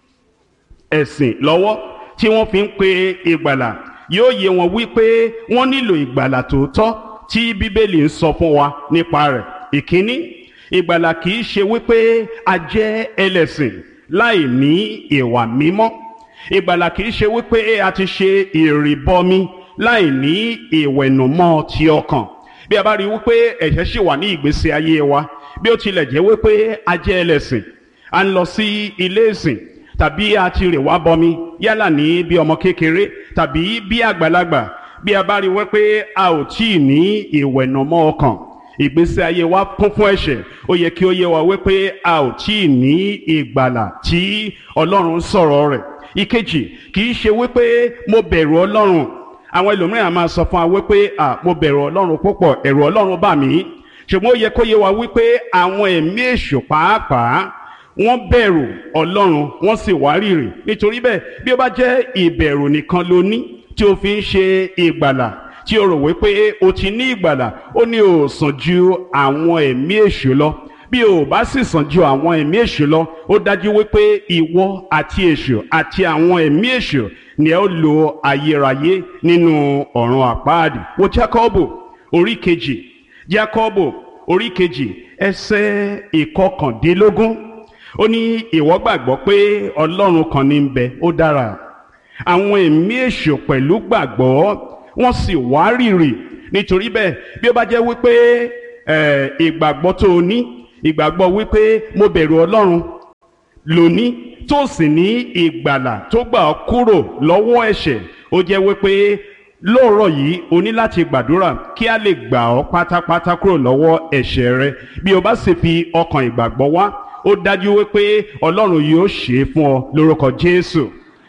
ẹ̀sìn lọ́wọ́ tí wọ́n fi ń pe ìgbàlà, yóò yé wọn wípé wọ́n nílò ìgbàlà tòótọ́ tí Bíbélì ń sọ fún wa nípa rẹ̀. Ìkíní, ìgbàlà kìí ṣe wípé a jẹ́ ẹlẹ́sìn láì ní ìwà mímọ́. Ìgbàlà kìí ṣe wípé a ti ṣe ìrìbọmi láì ní ìwẹ̀nùmọ́ ti ọkàn. Bí a bá rí wípé ẹ̀ṣẹ̀ ṣì wà ní ìgbésí ayé wa, bí ó tilẹ̀ jẹ́ wípé a jẹ́ ẹlẹ́sìn, a ń lọ sí ilé ìsìn, tàbí a ti rè wá bọmi yálà ní bí ọmọ kékeré tàbí bí àgbàlagbà, bí a bá rí wípé a ò tí ì ní ìwẹ̀nùmọ́ ọkàn, ìgbésí ayé wa kún fún ẹ̀ṣẹ̀, ó yẹ kí ó yé wa wípé a ò tí ì ní ìgbàlà tí Ọlọ́run sọ̀rọ̀ rẹ̀. Ìkejì, kì í ṣe wípé mo bẹ̀rù Ọlọ́run. Àwọn ẹlòmíràn máa sọ fún wa wípé mo bẹ̀rù Ọlọ́run púpọ̀, ẹ̀rù Ọlọ́run bà mí. Ṣùgbọ́n ó yẹ kó yé wa wípé àwọn ẹ̀mí èṣù pàápàá wọ́n bẹ̀rù Ọlọ́run, wọ́n sì wárìrì. Nítorí bẹ́ẹ̀, bí ó bá jẹ́ ìbẹ̀rù nìkan ló ní tí o fi ń ṣe ìgbàlà, tí o rò wípé o ti ní ìgbàlà, ó ní o sàn ju àwọn ẹ̀mí èṣù lọ. Bí o bá sì sàn ju àwọn ẹ̀mí èṣù lọ, ó dájú wípé ìwọ àti èṣù àti àwọn ẹ̀mí èṣù ni ẹ ó lò ayérayé nínú ọ̀run àpáàdì. Wo Jákọ́bù orí kejì, Jákọ́bù orí kejì ẹsẹ̀ ìkọkàndínlógún, ó ní ìwọ gbàgbọ́ pé Ọlọ́run kan ní ń bẹ, ó dára. Àwọn ẹ̀mí èṣù pẹ̀lú gbàgbọ́, wọ́n sì wárìrì. Nítorí bẹ́ẹ̀, bí ó bá jẹ́ wípé ìgbàgbọ́ tó o ní, ìgbàgbọ́ wípé mo bẹ̀rù Ọlọ́run lóní, tó sì ní ìgbàlà tó gbà ọ́ kúrò lọ́wọ́ ẹ̀ṣẹ̀, ó jẹ́ wípé lóòrọ̀ yìí o ní láti gbàdúrà kí a lè gbà ọ́ pátápátá kúrò lọ́wọ́ ẹ̀ṣẹ̀ rẹ. Bí o bá sì fi ọkàn ìgbàgbọ́ wá, ó dájú wípé Ọlọ́run yóò ṣe é fún ọ lórúkọ Jésù.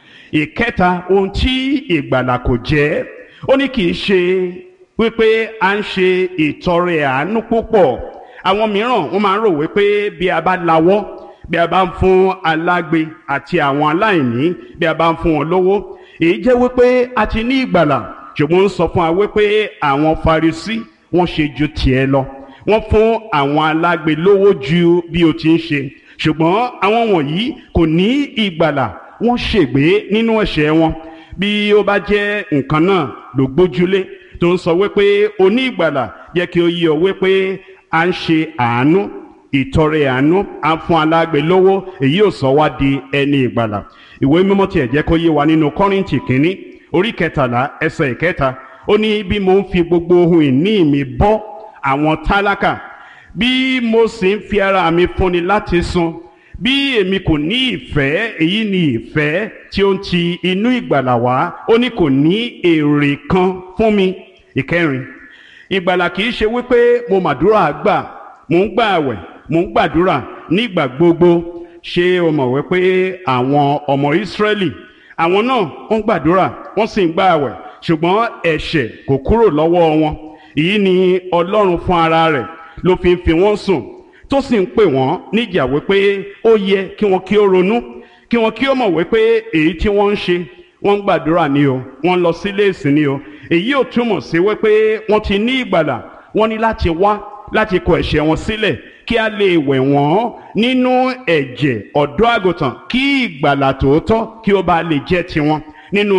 Ìkẹta, ohun tí ìgbàlà kò jẹ́, ó ní kì í ṣe wípé a ń ṣe ìtọrẹ àánú púpọ̀. Àwọn mìíràn wọ́n máa ń rò wípé bí a bá lawọ́, bí a bá ń fún alágbe àti àwọn aláìní, bí a bá ń fún wọn lówó, èyí jẹ́ wípé a ti ní ìgbàlà. Ṣùgbọ́n ó ń sọ fún wa wípé àwọn Farisí wọ́n ṣe ju tiẹ̀ lọ, wọ́n fún àwọn alágbe lówó ju bí o ti ń ṣe. Ṣùgbọ́n àwọn wọ̀nyí kò ní ìgbàlà, wọ́n ṣègbé nínú ẹ̀ṣẹ̀ wọn. Bí ó bá jẹ́ nǹkan náà ló gbójúlé tó ń sọ wípé o ní ìgbàlà, jẹ́ kí ó yé ọ wípé à ń ṣe àánú, ìtọrẹ àánú, à ń fún alágbe lówó, èyí ò sọ wá di ẹni ìgbàlà. Ìwé mímọ́ tiẹ̀ jẹ́ kó yé wa nínú Kọ́ríńtì kínní orí 13 ẹsẹ̀ 1, ó ní bí mo ń fi gbogbo ohun ìní mi bọ́ àwọn tálákà, bí mo sì ń fi ara mi fúnni láti sun, bí èmi kò ní ìfẹ́, èyí ni ìfẹ́ tí ó ń ti inú ìgbàlà wá, ó ní kò ní èrè kan fún mi. Ìkẹrin, ìgbàlà kì í ṣe wípé mo màdúrà gbà, mo ń gbà àwẹ̀, mo ń gbàdúrà nígbà gbogbo. Ṣé o mọ̀ wípé àwọn ọmọ Ísírẹ́lì, àwọn náà ń gbàdúrà, wọ́n sì ń gbà àwẹ̀, ṣùgbọ́n ẹ̀ṣẹ̀ kò kúrò lọ́wọ́ wọn. Èyí ni Ọlọ́run fún ara rẹ̀ ló fi ń fi wọ́n sùn, tó sì ń pè wọ́n níjà wípé ó yẹ kí wọ́n kí ó ronú, kí wọ́n kí ó mọ̀ wípé èyí tí wọ́n ń ṣe, wọ́n ń gbàdúrà ni o, wọ́n ń lọ sílé ìsìn ni o. Èyí ò túmọ̀ sí wípé wọ́n ti ní ìgbàlà. Wọ́n ní láti wá láti kọ ẹ̀ṣẹ̀ wọn sílẹ̀ kí a lè wẹ̀ wọ́n nínú ẹ̀jẹ̀ ọ̀dọ́ àgùntàn, kí ìgbàlà tòótọ́ kí ó bá lè jẹ́ tiwọn. Nínú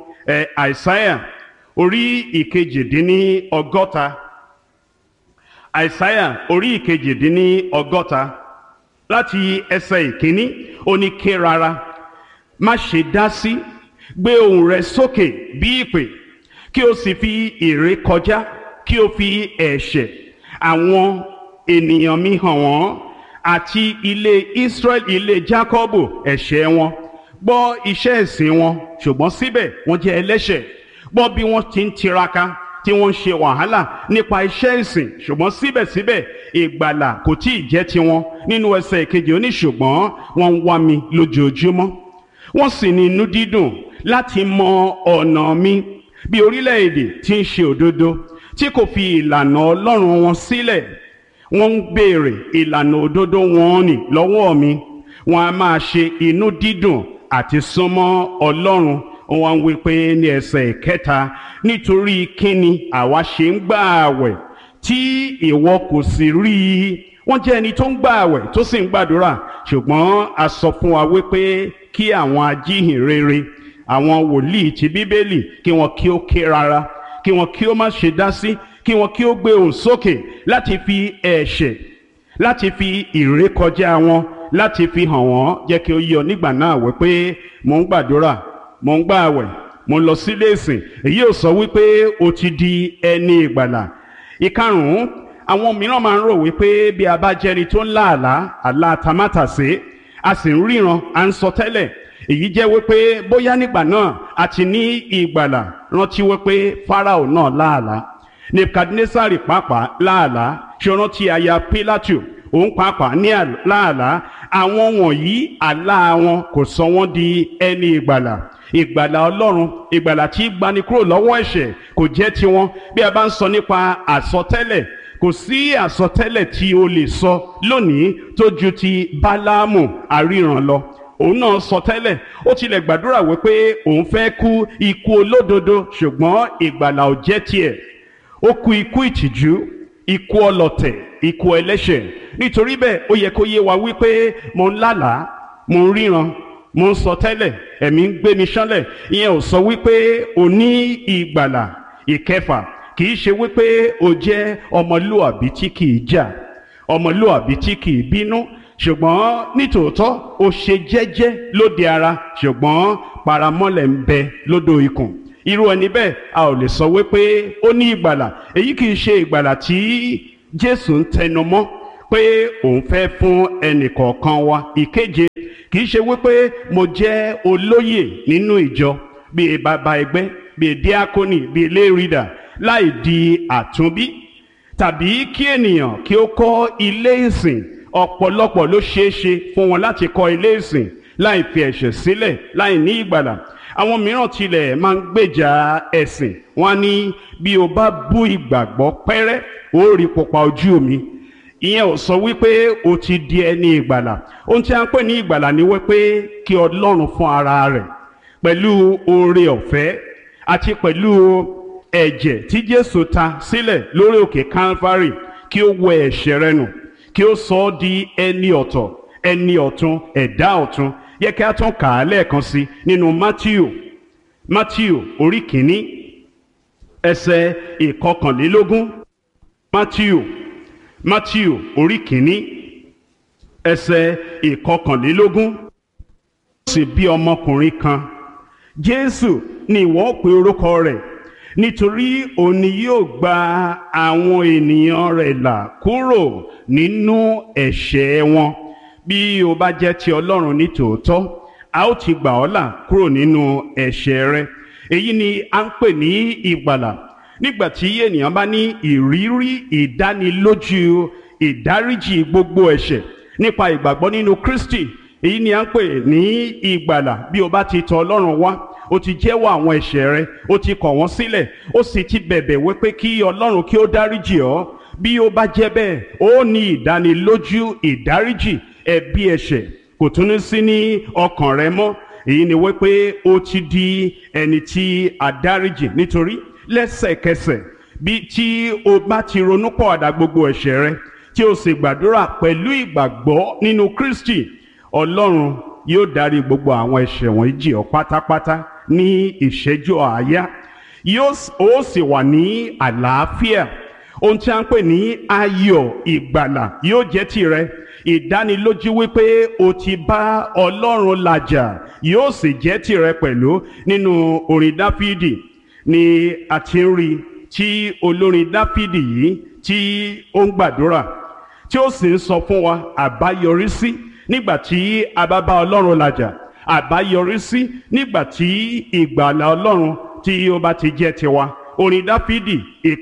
Àìsáyà orí ìkejìdínlọ́gọ́ta, Àìsáyà orí ìkejìdínlọ́gọ́ta láti ẹsẹ̀ 1, ó ní ké rárá, má ṣe dá sí, gbé ohùn rẹ sókè bí ìpè, kí o sì fi ìrékọjá, kí o fi ẹ̀ṣẹ̀ àwọn ènìyàn mi hàn wọ́n, àti ilé Ísírẹ́lì, ilé Jákọ́bù, ẹ̀ṣẹ̀ wọn. Gbọ́ iṣẹ́ ìsìn wọn, ṣùgbọ́n síbẹ̀ wọ́n jẹ́ ẹlẹ́ṣẹ̀. Gbọ́ bí wọ́n ti ń tiraka, tí wọ́n ń ṣe wàhálà nípa iṣẹ́ ìsìn, ṣùgbọ́n síbẹ̀síbẹ̀ ìgbàlà kò tí ì jẹ́ tiwọn. Nínú ẹsẹ̀ 2, ó ní ṣùgbọ́n wọ́n ń wá mi lójoojúmọ́, wọ́n sì ní inú dídùn láti mọ ọ̀nà mi, bí orílẹ̀-èdè tí ń ṣe òdodo, tí kò fi ìlànà Ọlọ́run wọn sílẹ̀. Wọ́n ń béèrè ìlànà òdodo wọn nì lọ́wọ́ mi. Wọ́n a máa ṣe inú dídùn àti súnmọ́ Ọlọ́run. Wọ́n wí pé ní ẹsẹ̀ 3, nítorí kíni àwa ṣe ń gbà àwẹ̀ tí ìwọ kò sì rí i. Wọ́n jẹ́ ẹni tó ń gbà àwẹ̀ tó sì ń gbàdúrà, ṣùgbọ́n a sọ fún wa wípé kí àwọn ajíhìnrere, àwọn wòlíì ti Bíbélì, kí wọn kí ó ké rárá, kí wọn kí ó má ṣe dá sí, kí wọn kí ó gbé ohùn sókè láti fi ẹ̀ṣẹ̀, láti fi ìrékọjá wọn, láti fi hàn wọ́n. Jẹ́ kí ó yé ọ nígbà náà wípé mò ń gbàdúrà, mò ń gbààwẹ̀, mo ń lọ sílé ìsìn, èyí ò sọ wípé o ti di ẹni ìgbàlà. Ìkarùn-ún, àwọn mìíràn máa ń rò wípé bí a bá jẹ́ni tó ń lá àlá tamátàsé, a sì ń ríran, à ń sọ tẹ́lẹ̀, èyí jẹ́ wípé bóyá nígbà náà a ti ní ìgbàlà. Rántí wípé Fáráò náà láàlá, Nebukadnesari pàápàá láàlá, ṣe rántí aya Pílátù, òun pàápàá ní láàlá. Àwọn wọ̀nyí àlá wọn kò sọ wọ́n di ẹni ìgbàlà. Ìgbàlà Ọlọ́run, ìgbàlà tí gbani kúrò lọ́wọ́ ẹ̀ṣẹ̀, kò jẹ́ tiwọn. Bí a bá ń sọ nípa àsọtẹ́lẹ̀, kò sí àsọtẹ́lẹ̀ tí o lè sọ lónìí tó ju ti Báláámù aríran lọ. Òun náà sọ tẹ́lẹ̀, ó tilẹ̀ gbàdúrà wípé òun fẹ́ kú ikú olódodo, ṣùgbọ́n ìgbàlà ò jẹ́ tiẹ̀. Ó kú ikú ìtìjú, ikú ọlọ̀tẹ̀, ikú ẹlẹ́ṣẹ̀. Nítorí bẹ́ẹ̀ ó yẹ kó yé wa wípé mo ń lálàá, mo ń ríran, mo ń sọ tẹ́lẹ̀, ẹ̀mí ń gbé mi ṣánlẹ̀. Ìyẹn ò sọ wípé o ní ìgbàlà. Ìkẹfà, kì í ṣe wípé o jẹ́ ọmọlúàbí tí kì í jà, ọmọlúàbí tí kì í bínú, ṣùgbọ́n nítòótọ́ o ṣe jẹ́jẹ́ lóde ara, ṣùgbọ́n paramọ́lẹ̀ ń bẹ lódò ikùn. Irú ẹni bẹ́ẹ̀ a ò lè sọ wípé ó ní ìgbàlà. Èyí kì í ṣe ìgbàlà tí Jésù ń tẹnumọ́ pé òun fẹ́ fún ẹnì kọ̀ọ̀kan wa. Ìkeje, kì í ṣe wípé mo jẹ́ olóyè nínú ìjọ, bíi bàbá ẹgbẹ́, bíi díákónì, bíi lérìdà, láì di àtúnbí, tàbí kí ènìyàn kí ó kọ́ ilé ìsìn. Ọ̀pọ̀lọpọ̀ ló ṣeé ṣe fún wọn láti kọ́ ilé ìsìn láì fi ẹ̀ṣẹ̀ sílẹ̀, láì ní ìgbàlà. Àwọn mìíràn tilẹ̀ máa ń gbèjà ẹ̀sìn. Wọ́n á ní bí o bá bú ìgbàgbọ́ pẹ́rẹ́, ó rí pupa ojú mi. Ìyẹn ò sọ wípé o ti di ẹni ìgbàlà. Ohun tí a ń pè ní ìgbàlà ni wípé kí Ọlọ́run fún ara rẹ̀ pẹ̀lú oore ọ̀fẹ́ àti pẹ̀lú ẹ̀jẹ̀ tí Jésù ta sílẹ̀ lórí òkè Calvary, kí ó wẹ ẹ̀ṣẹ̀ rẹ nù, kí ó sọ ọ́ di ẹni ọ̀tọ̀, ẹni ọ̀tun, ẹ̀dá ọ̀tun. Yẹ kí a tún kà á lẹ́ẹ̀kan sí nínú Mátíù orí kìíní ẹsẹ̀ ìkọkànlélógún. Mátíù orí kìíní ẹsẹ̀ ìkọkànlélógún. Sì bí ọmọkùnrin kan, Jésù ni ìwọ pe orúkọ rẹ̀, nítorí òun ni yóò gba àwọn ènìyàn rẹ̀ là kúrò nínú ẹ̀ṣẹ̀ wọn. Bí o bá jẹ́ ti Ọlọ́run ní tòótọ́, a ó ti gbà ọ́ là kúrò nínú ẹ̀ṣẹ̀ rẹ. Èyí ni a ń pè ní ìgbàlà. Nígbà tí ènìyàn bá ní ìrírí ìdánilójú ìdáríjì gbogbo ẹ̀ṣẹ̀ nípa ìgbàgbọ́ nínú Kristi, èyí ni a ń pè ní ìgbàlà. Bí o bá ti tọ̀ Ọlọ́run wá, o ti jẹ́wọ́ àwọn ẹ̀ṣẹ̀ rẹ, o ti kọ̀ wọ́n sílẹ̀, o sì ti bẹ̀bẹ̀ wípé kí Ọlọ́run kí ó dáríjì ọ́. Bí o bá jẹ́ bẹ́ẹ̀, ó ní ìdánilójú ìdáríjì ẹ̀bi ẹ̀ṣẹ̀, kò tún ní sí ní ọkàn rẹ mọ́. Èyí ni wípé o ti di ẹni tí a dáríjì. Nítorí lẹ́sẹ̀kẹsẹ̀ bí tí o bá ti ronúpọ̀àdà gbogbo ẹ̀ṣẹ̀ rẹ, tí o sì gbàdúrà pẹ̀lú ìgbàgbọ́ nínú Kristi, Ọlọ́run yóò dárí gbogbo àwọn ẹ̀ṣẹ̀ wọ̀nyí jì ọ́ pátápátá ní ìṣẹ́jú àáyá. Ó sì wà ní àlàáfíà. Ohun tí a ń pè ní ayọ̀ ìgbàlà yóò jẹ́ tìrẹ. Ìdánilójú wípé o ti bá Ọlọ́run làjà yóò sì jẹ́ tìrẹ pẹ̀lú. Nínú orin Dáfídì ni a ti ń rí tí olórin Dáfídì yìí tí ó ń gbàdúrà, tí ó sì ń sọ fún wa àbáyọrísí nígbà tí a bá bá Ọlọ́run làjà, àbáyọrísí nígbà tí ìgbàlà Ọlọ́run tí ó bá ti jẹ́ tiwa. Orin Dáfídì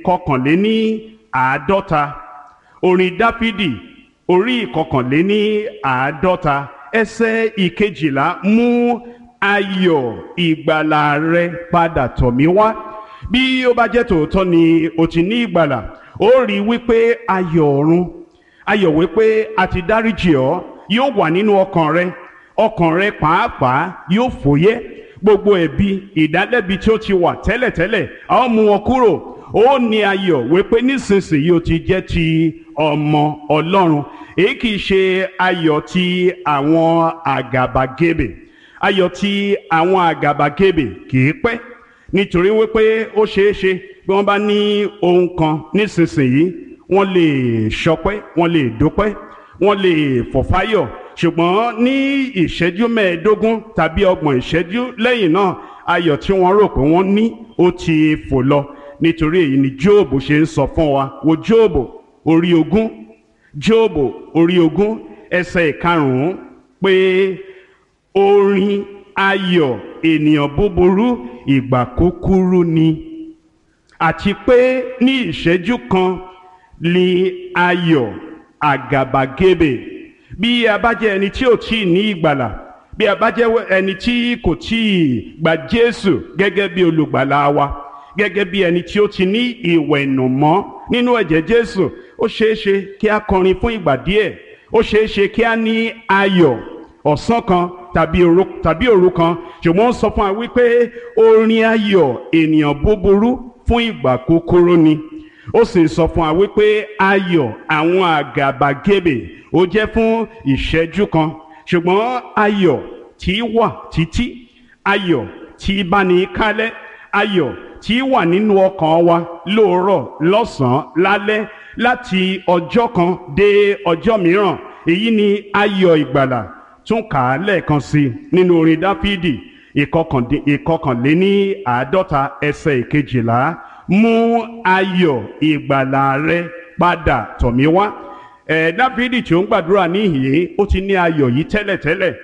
ìkọkànléní-àádọ́ta, orin Dáfídì orí ìkọkànléní-àádọ́ta ẹsẹ̀ ìkejìlá. Mú ayọ̀ ìgbàlà rẹ padà tọ̀ mí wá. Bí ó bá jẹ́ tòótọ́ ni o ti ní ìgbàlà, ó rí wípé ayọ̀ ọ̀run, ayọ̀ wípé a ti dáríjì ọ́ yóò wà nínú ọkàn rẹ. Ọkàn rẹ pàápàá yóò fòyẹ́. Gbogbo ẹ̀bi ìdálẹ́bi tí ó ti wà tẹ́lẹ̀tẹ́lẹ̀, a ó mú wọn kúrò. Ó ní ayọ̀ wípé nísinsìnyí o ti jẹ́ ti ọmọ Ọlọ́run. Èyí kìí ṣe ayọ̀ ti àwọn àgàbàgebè. Ayọ̀ ti àwọn àgàbàgebè kìí pẹ́, nítorí wípé ó ṣeé ṣe bí wọ́n bá ní ohun kan nísinsìnyí, wọ́n lè ṣọpẹ́, wọ́n lè dúpẹ́, wọ́n lè fọ̀fáyọ̀. ṣùgbọ́n ní ìṣẹ́jú mẹ́ẹ̀ẹ́dógún tàbí ọgbọ̀n ìṣẹ́jú lẹ́yìn náà ayọ̀ tí wọ́n rò pé wọ́n ní ó ti fò lọ. Nítorí èyí ni Jóòbù ṣe ń sọ fún wa, wo Jóòbù orí 20, Jóòbù orí 20 ẹsẹ̀ 5 pé orin ayọ̀ ènìyàn búburú ìgbà kúkúrú ni, àti pé ní ìṣẹ́jú kan ni ayọ̀ àgàbàgebè. Bí a bá jẹ́ ẹni tí ò tí ì ní ìgbàlà, bí a bá jẹ́ ẹni tí kò tí ì gba Jésù gẹ́gẹ́ bí olùgbàlà wa, gẹ́gẹ́ bí ẹni tí ó ti ní ìwẹ̀nùmọ́ nínú ẹ̀jẹ̀ Jésù, ó ṣeéṣe kí a kọrin fún ìgbà díẹ̀, ó ṣeéṣe kí a ní ayọ̀ ọ̀sán kan tàbí òru kan, ṣùgbọ́n ó sọ fún wa wípé orin ayọ̀ ènìyàn búburú fún ìgbà kúkúrú ni. Ó sì sọ fún wa wípé ayọ̀ àwọn àgàbàgebè ó jẹ́ fún ìṣẹ́jú kan, ṣùgbọ́n ayọ̀ tí wà títí, ayọ̀ tí bá ní kálẹ̀, ayọ̀ tí wà nínú ọkàn wa lóòrọ̀ lọ́sàn-án lálẹ́ láti ọjọ́ kan dé ọjọ́ mìíràn, èyí ni ayọ̀ ìgbàlà. Tún kà á lẹ́ẹ̀kan sí nínú orin Dáfídì 51 ẹsẹ̀ 12, mú ayọ̀ ìgbàlà rẹ padà tọ̀ mí wá. Dáfídì tí ó ń gbàdúrà níhìn-ín ó ti ní ayọ̀ yìí tẹ́lẹ̀tẹ́lẹ̀.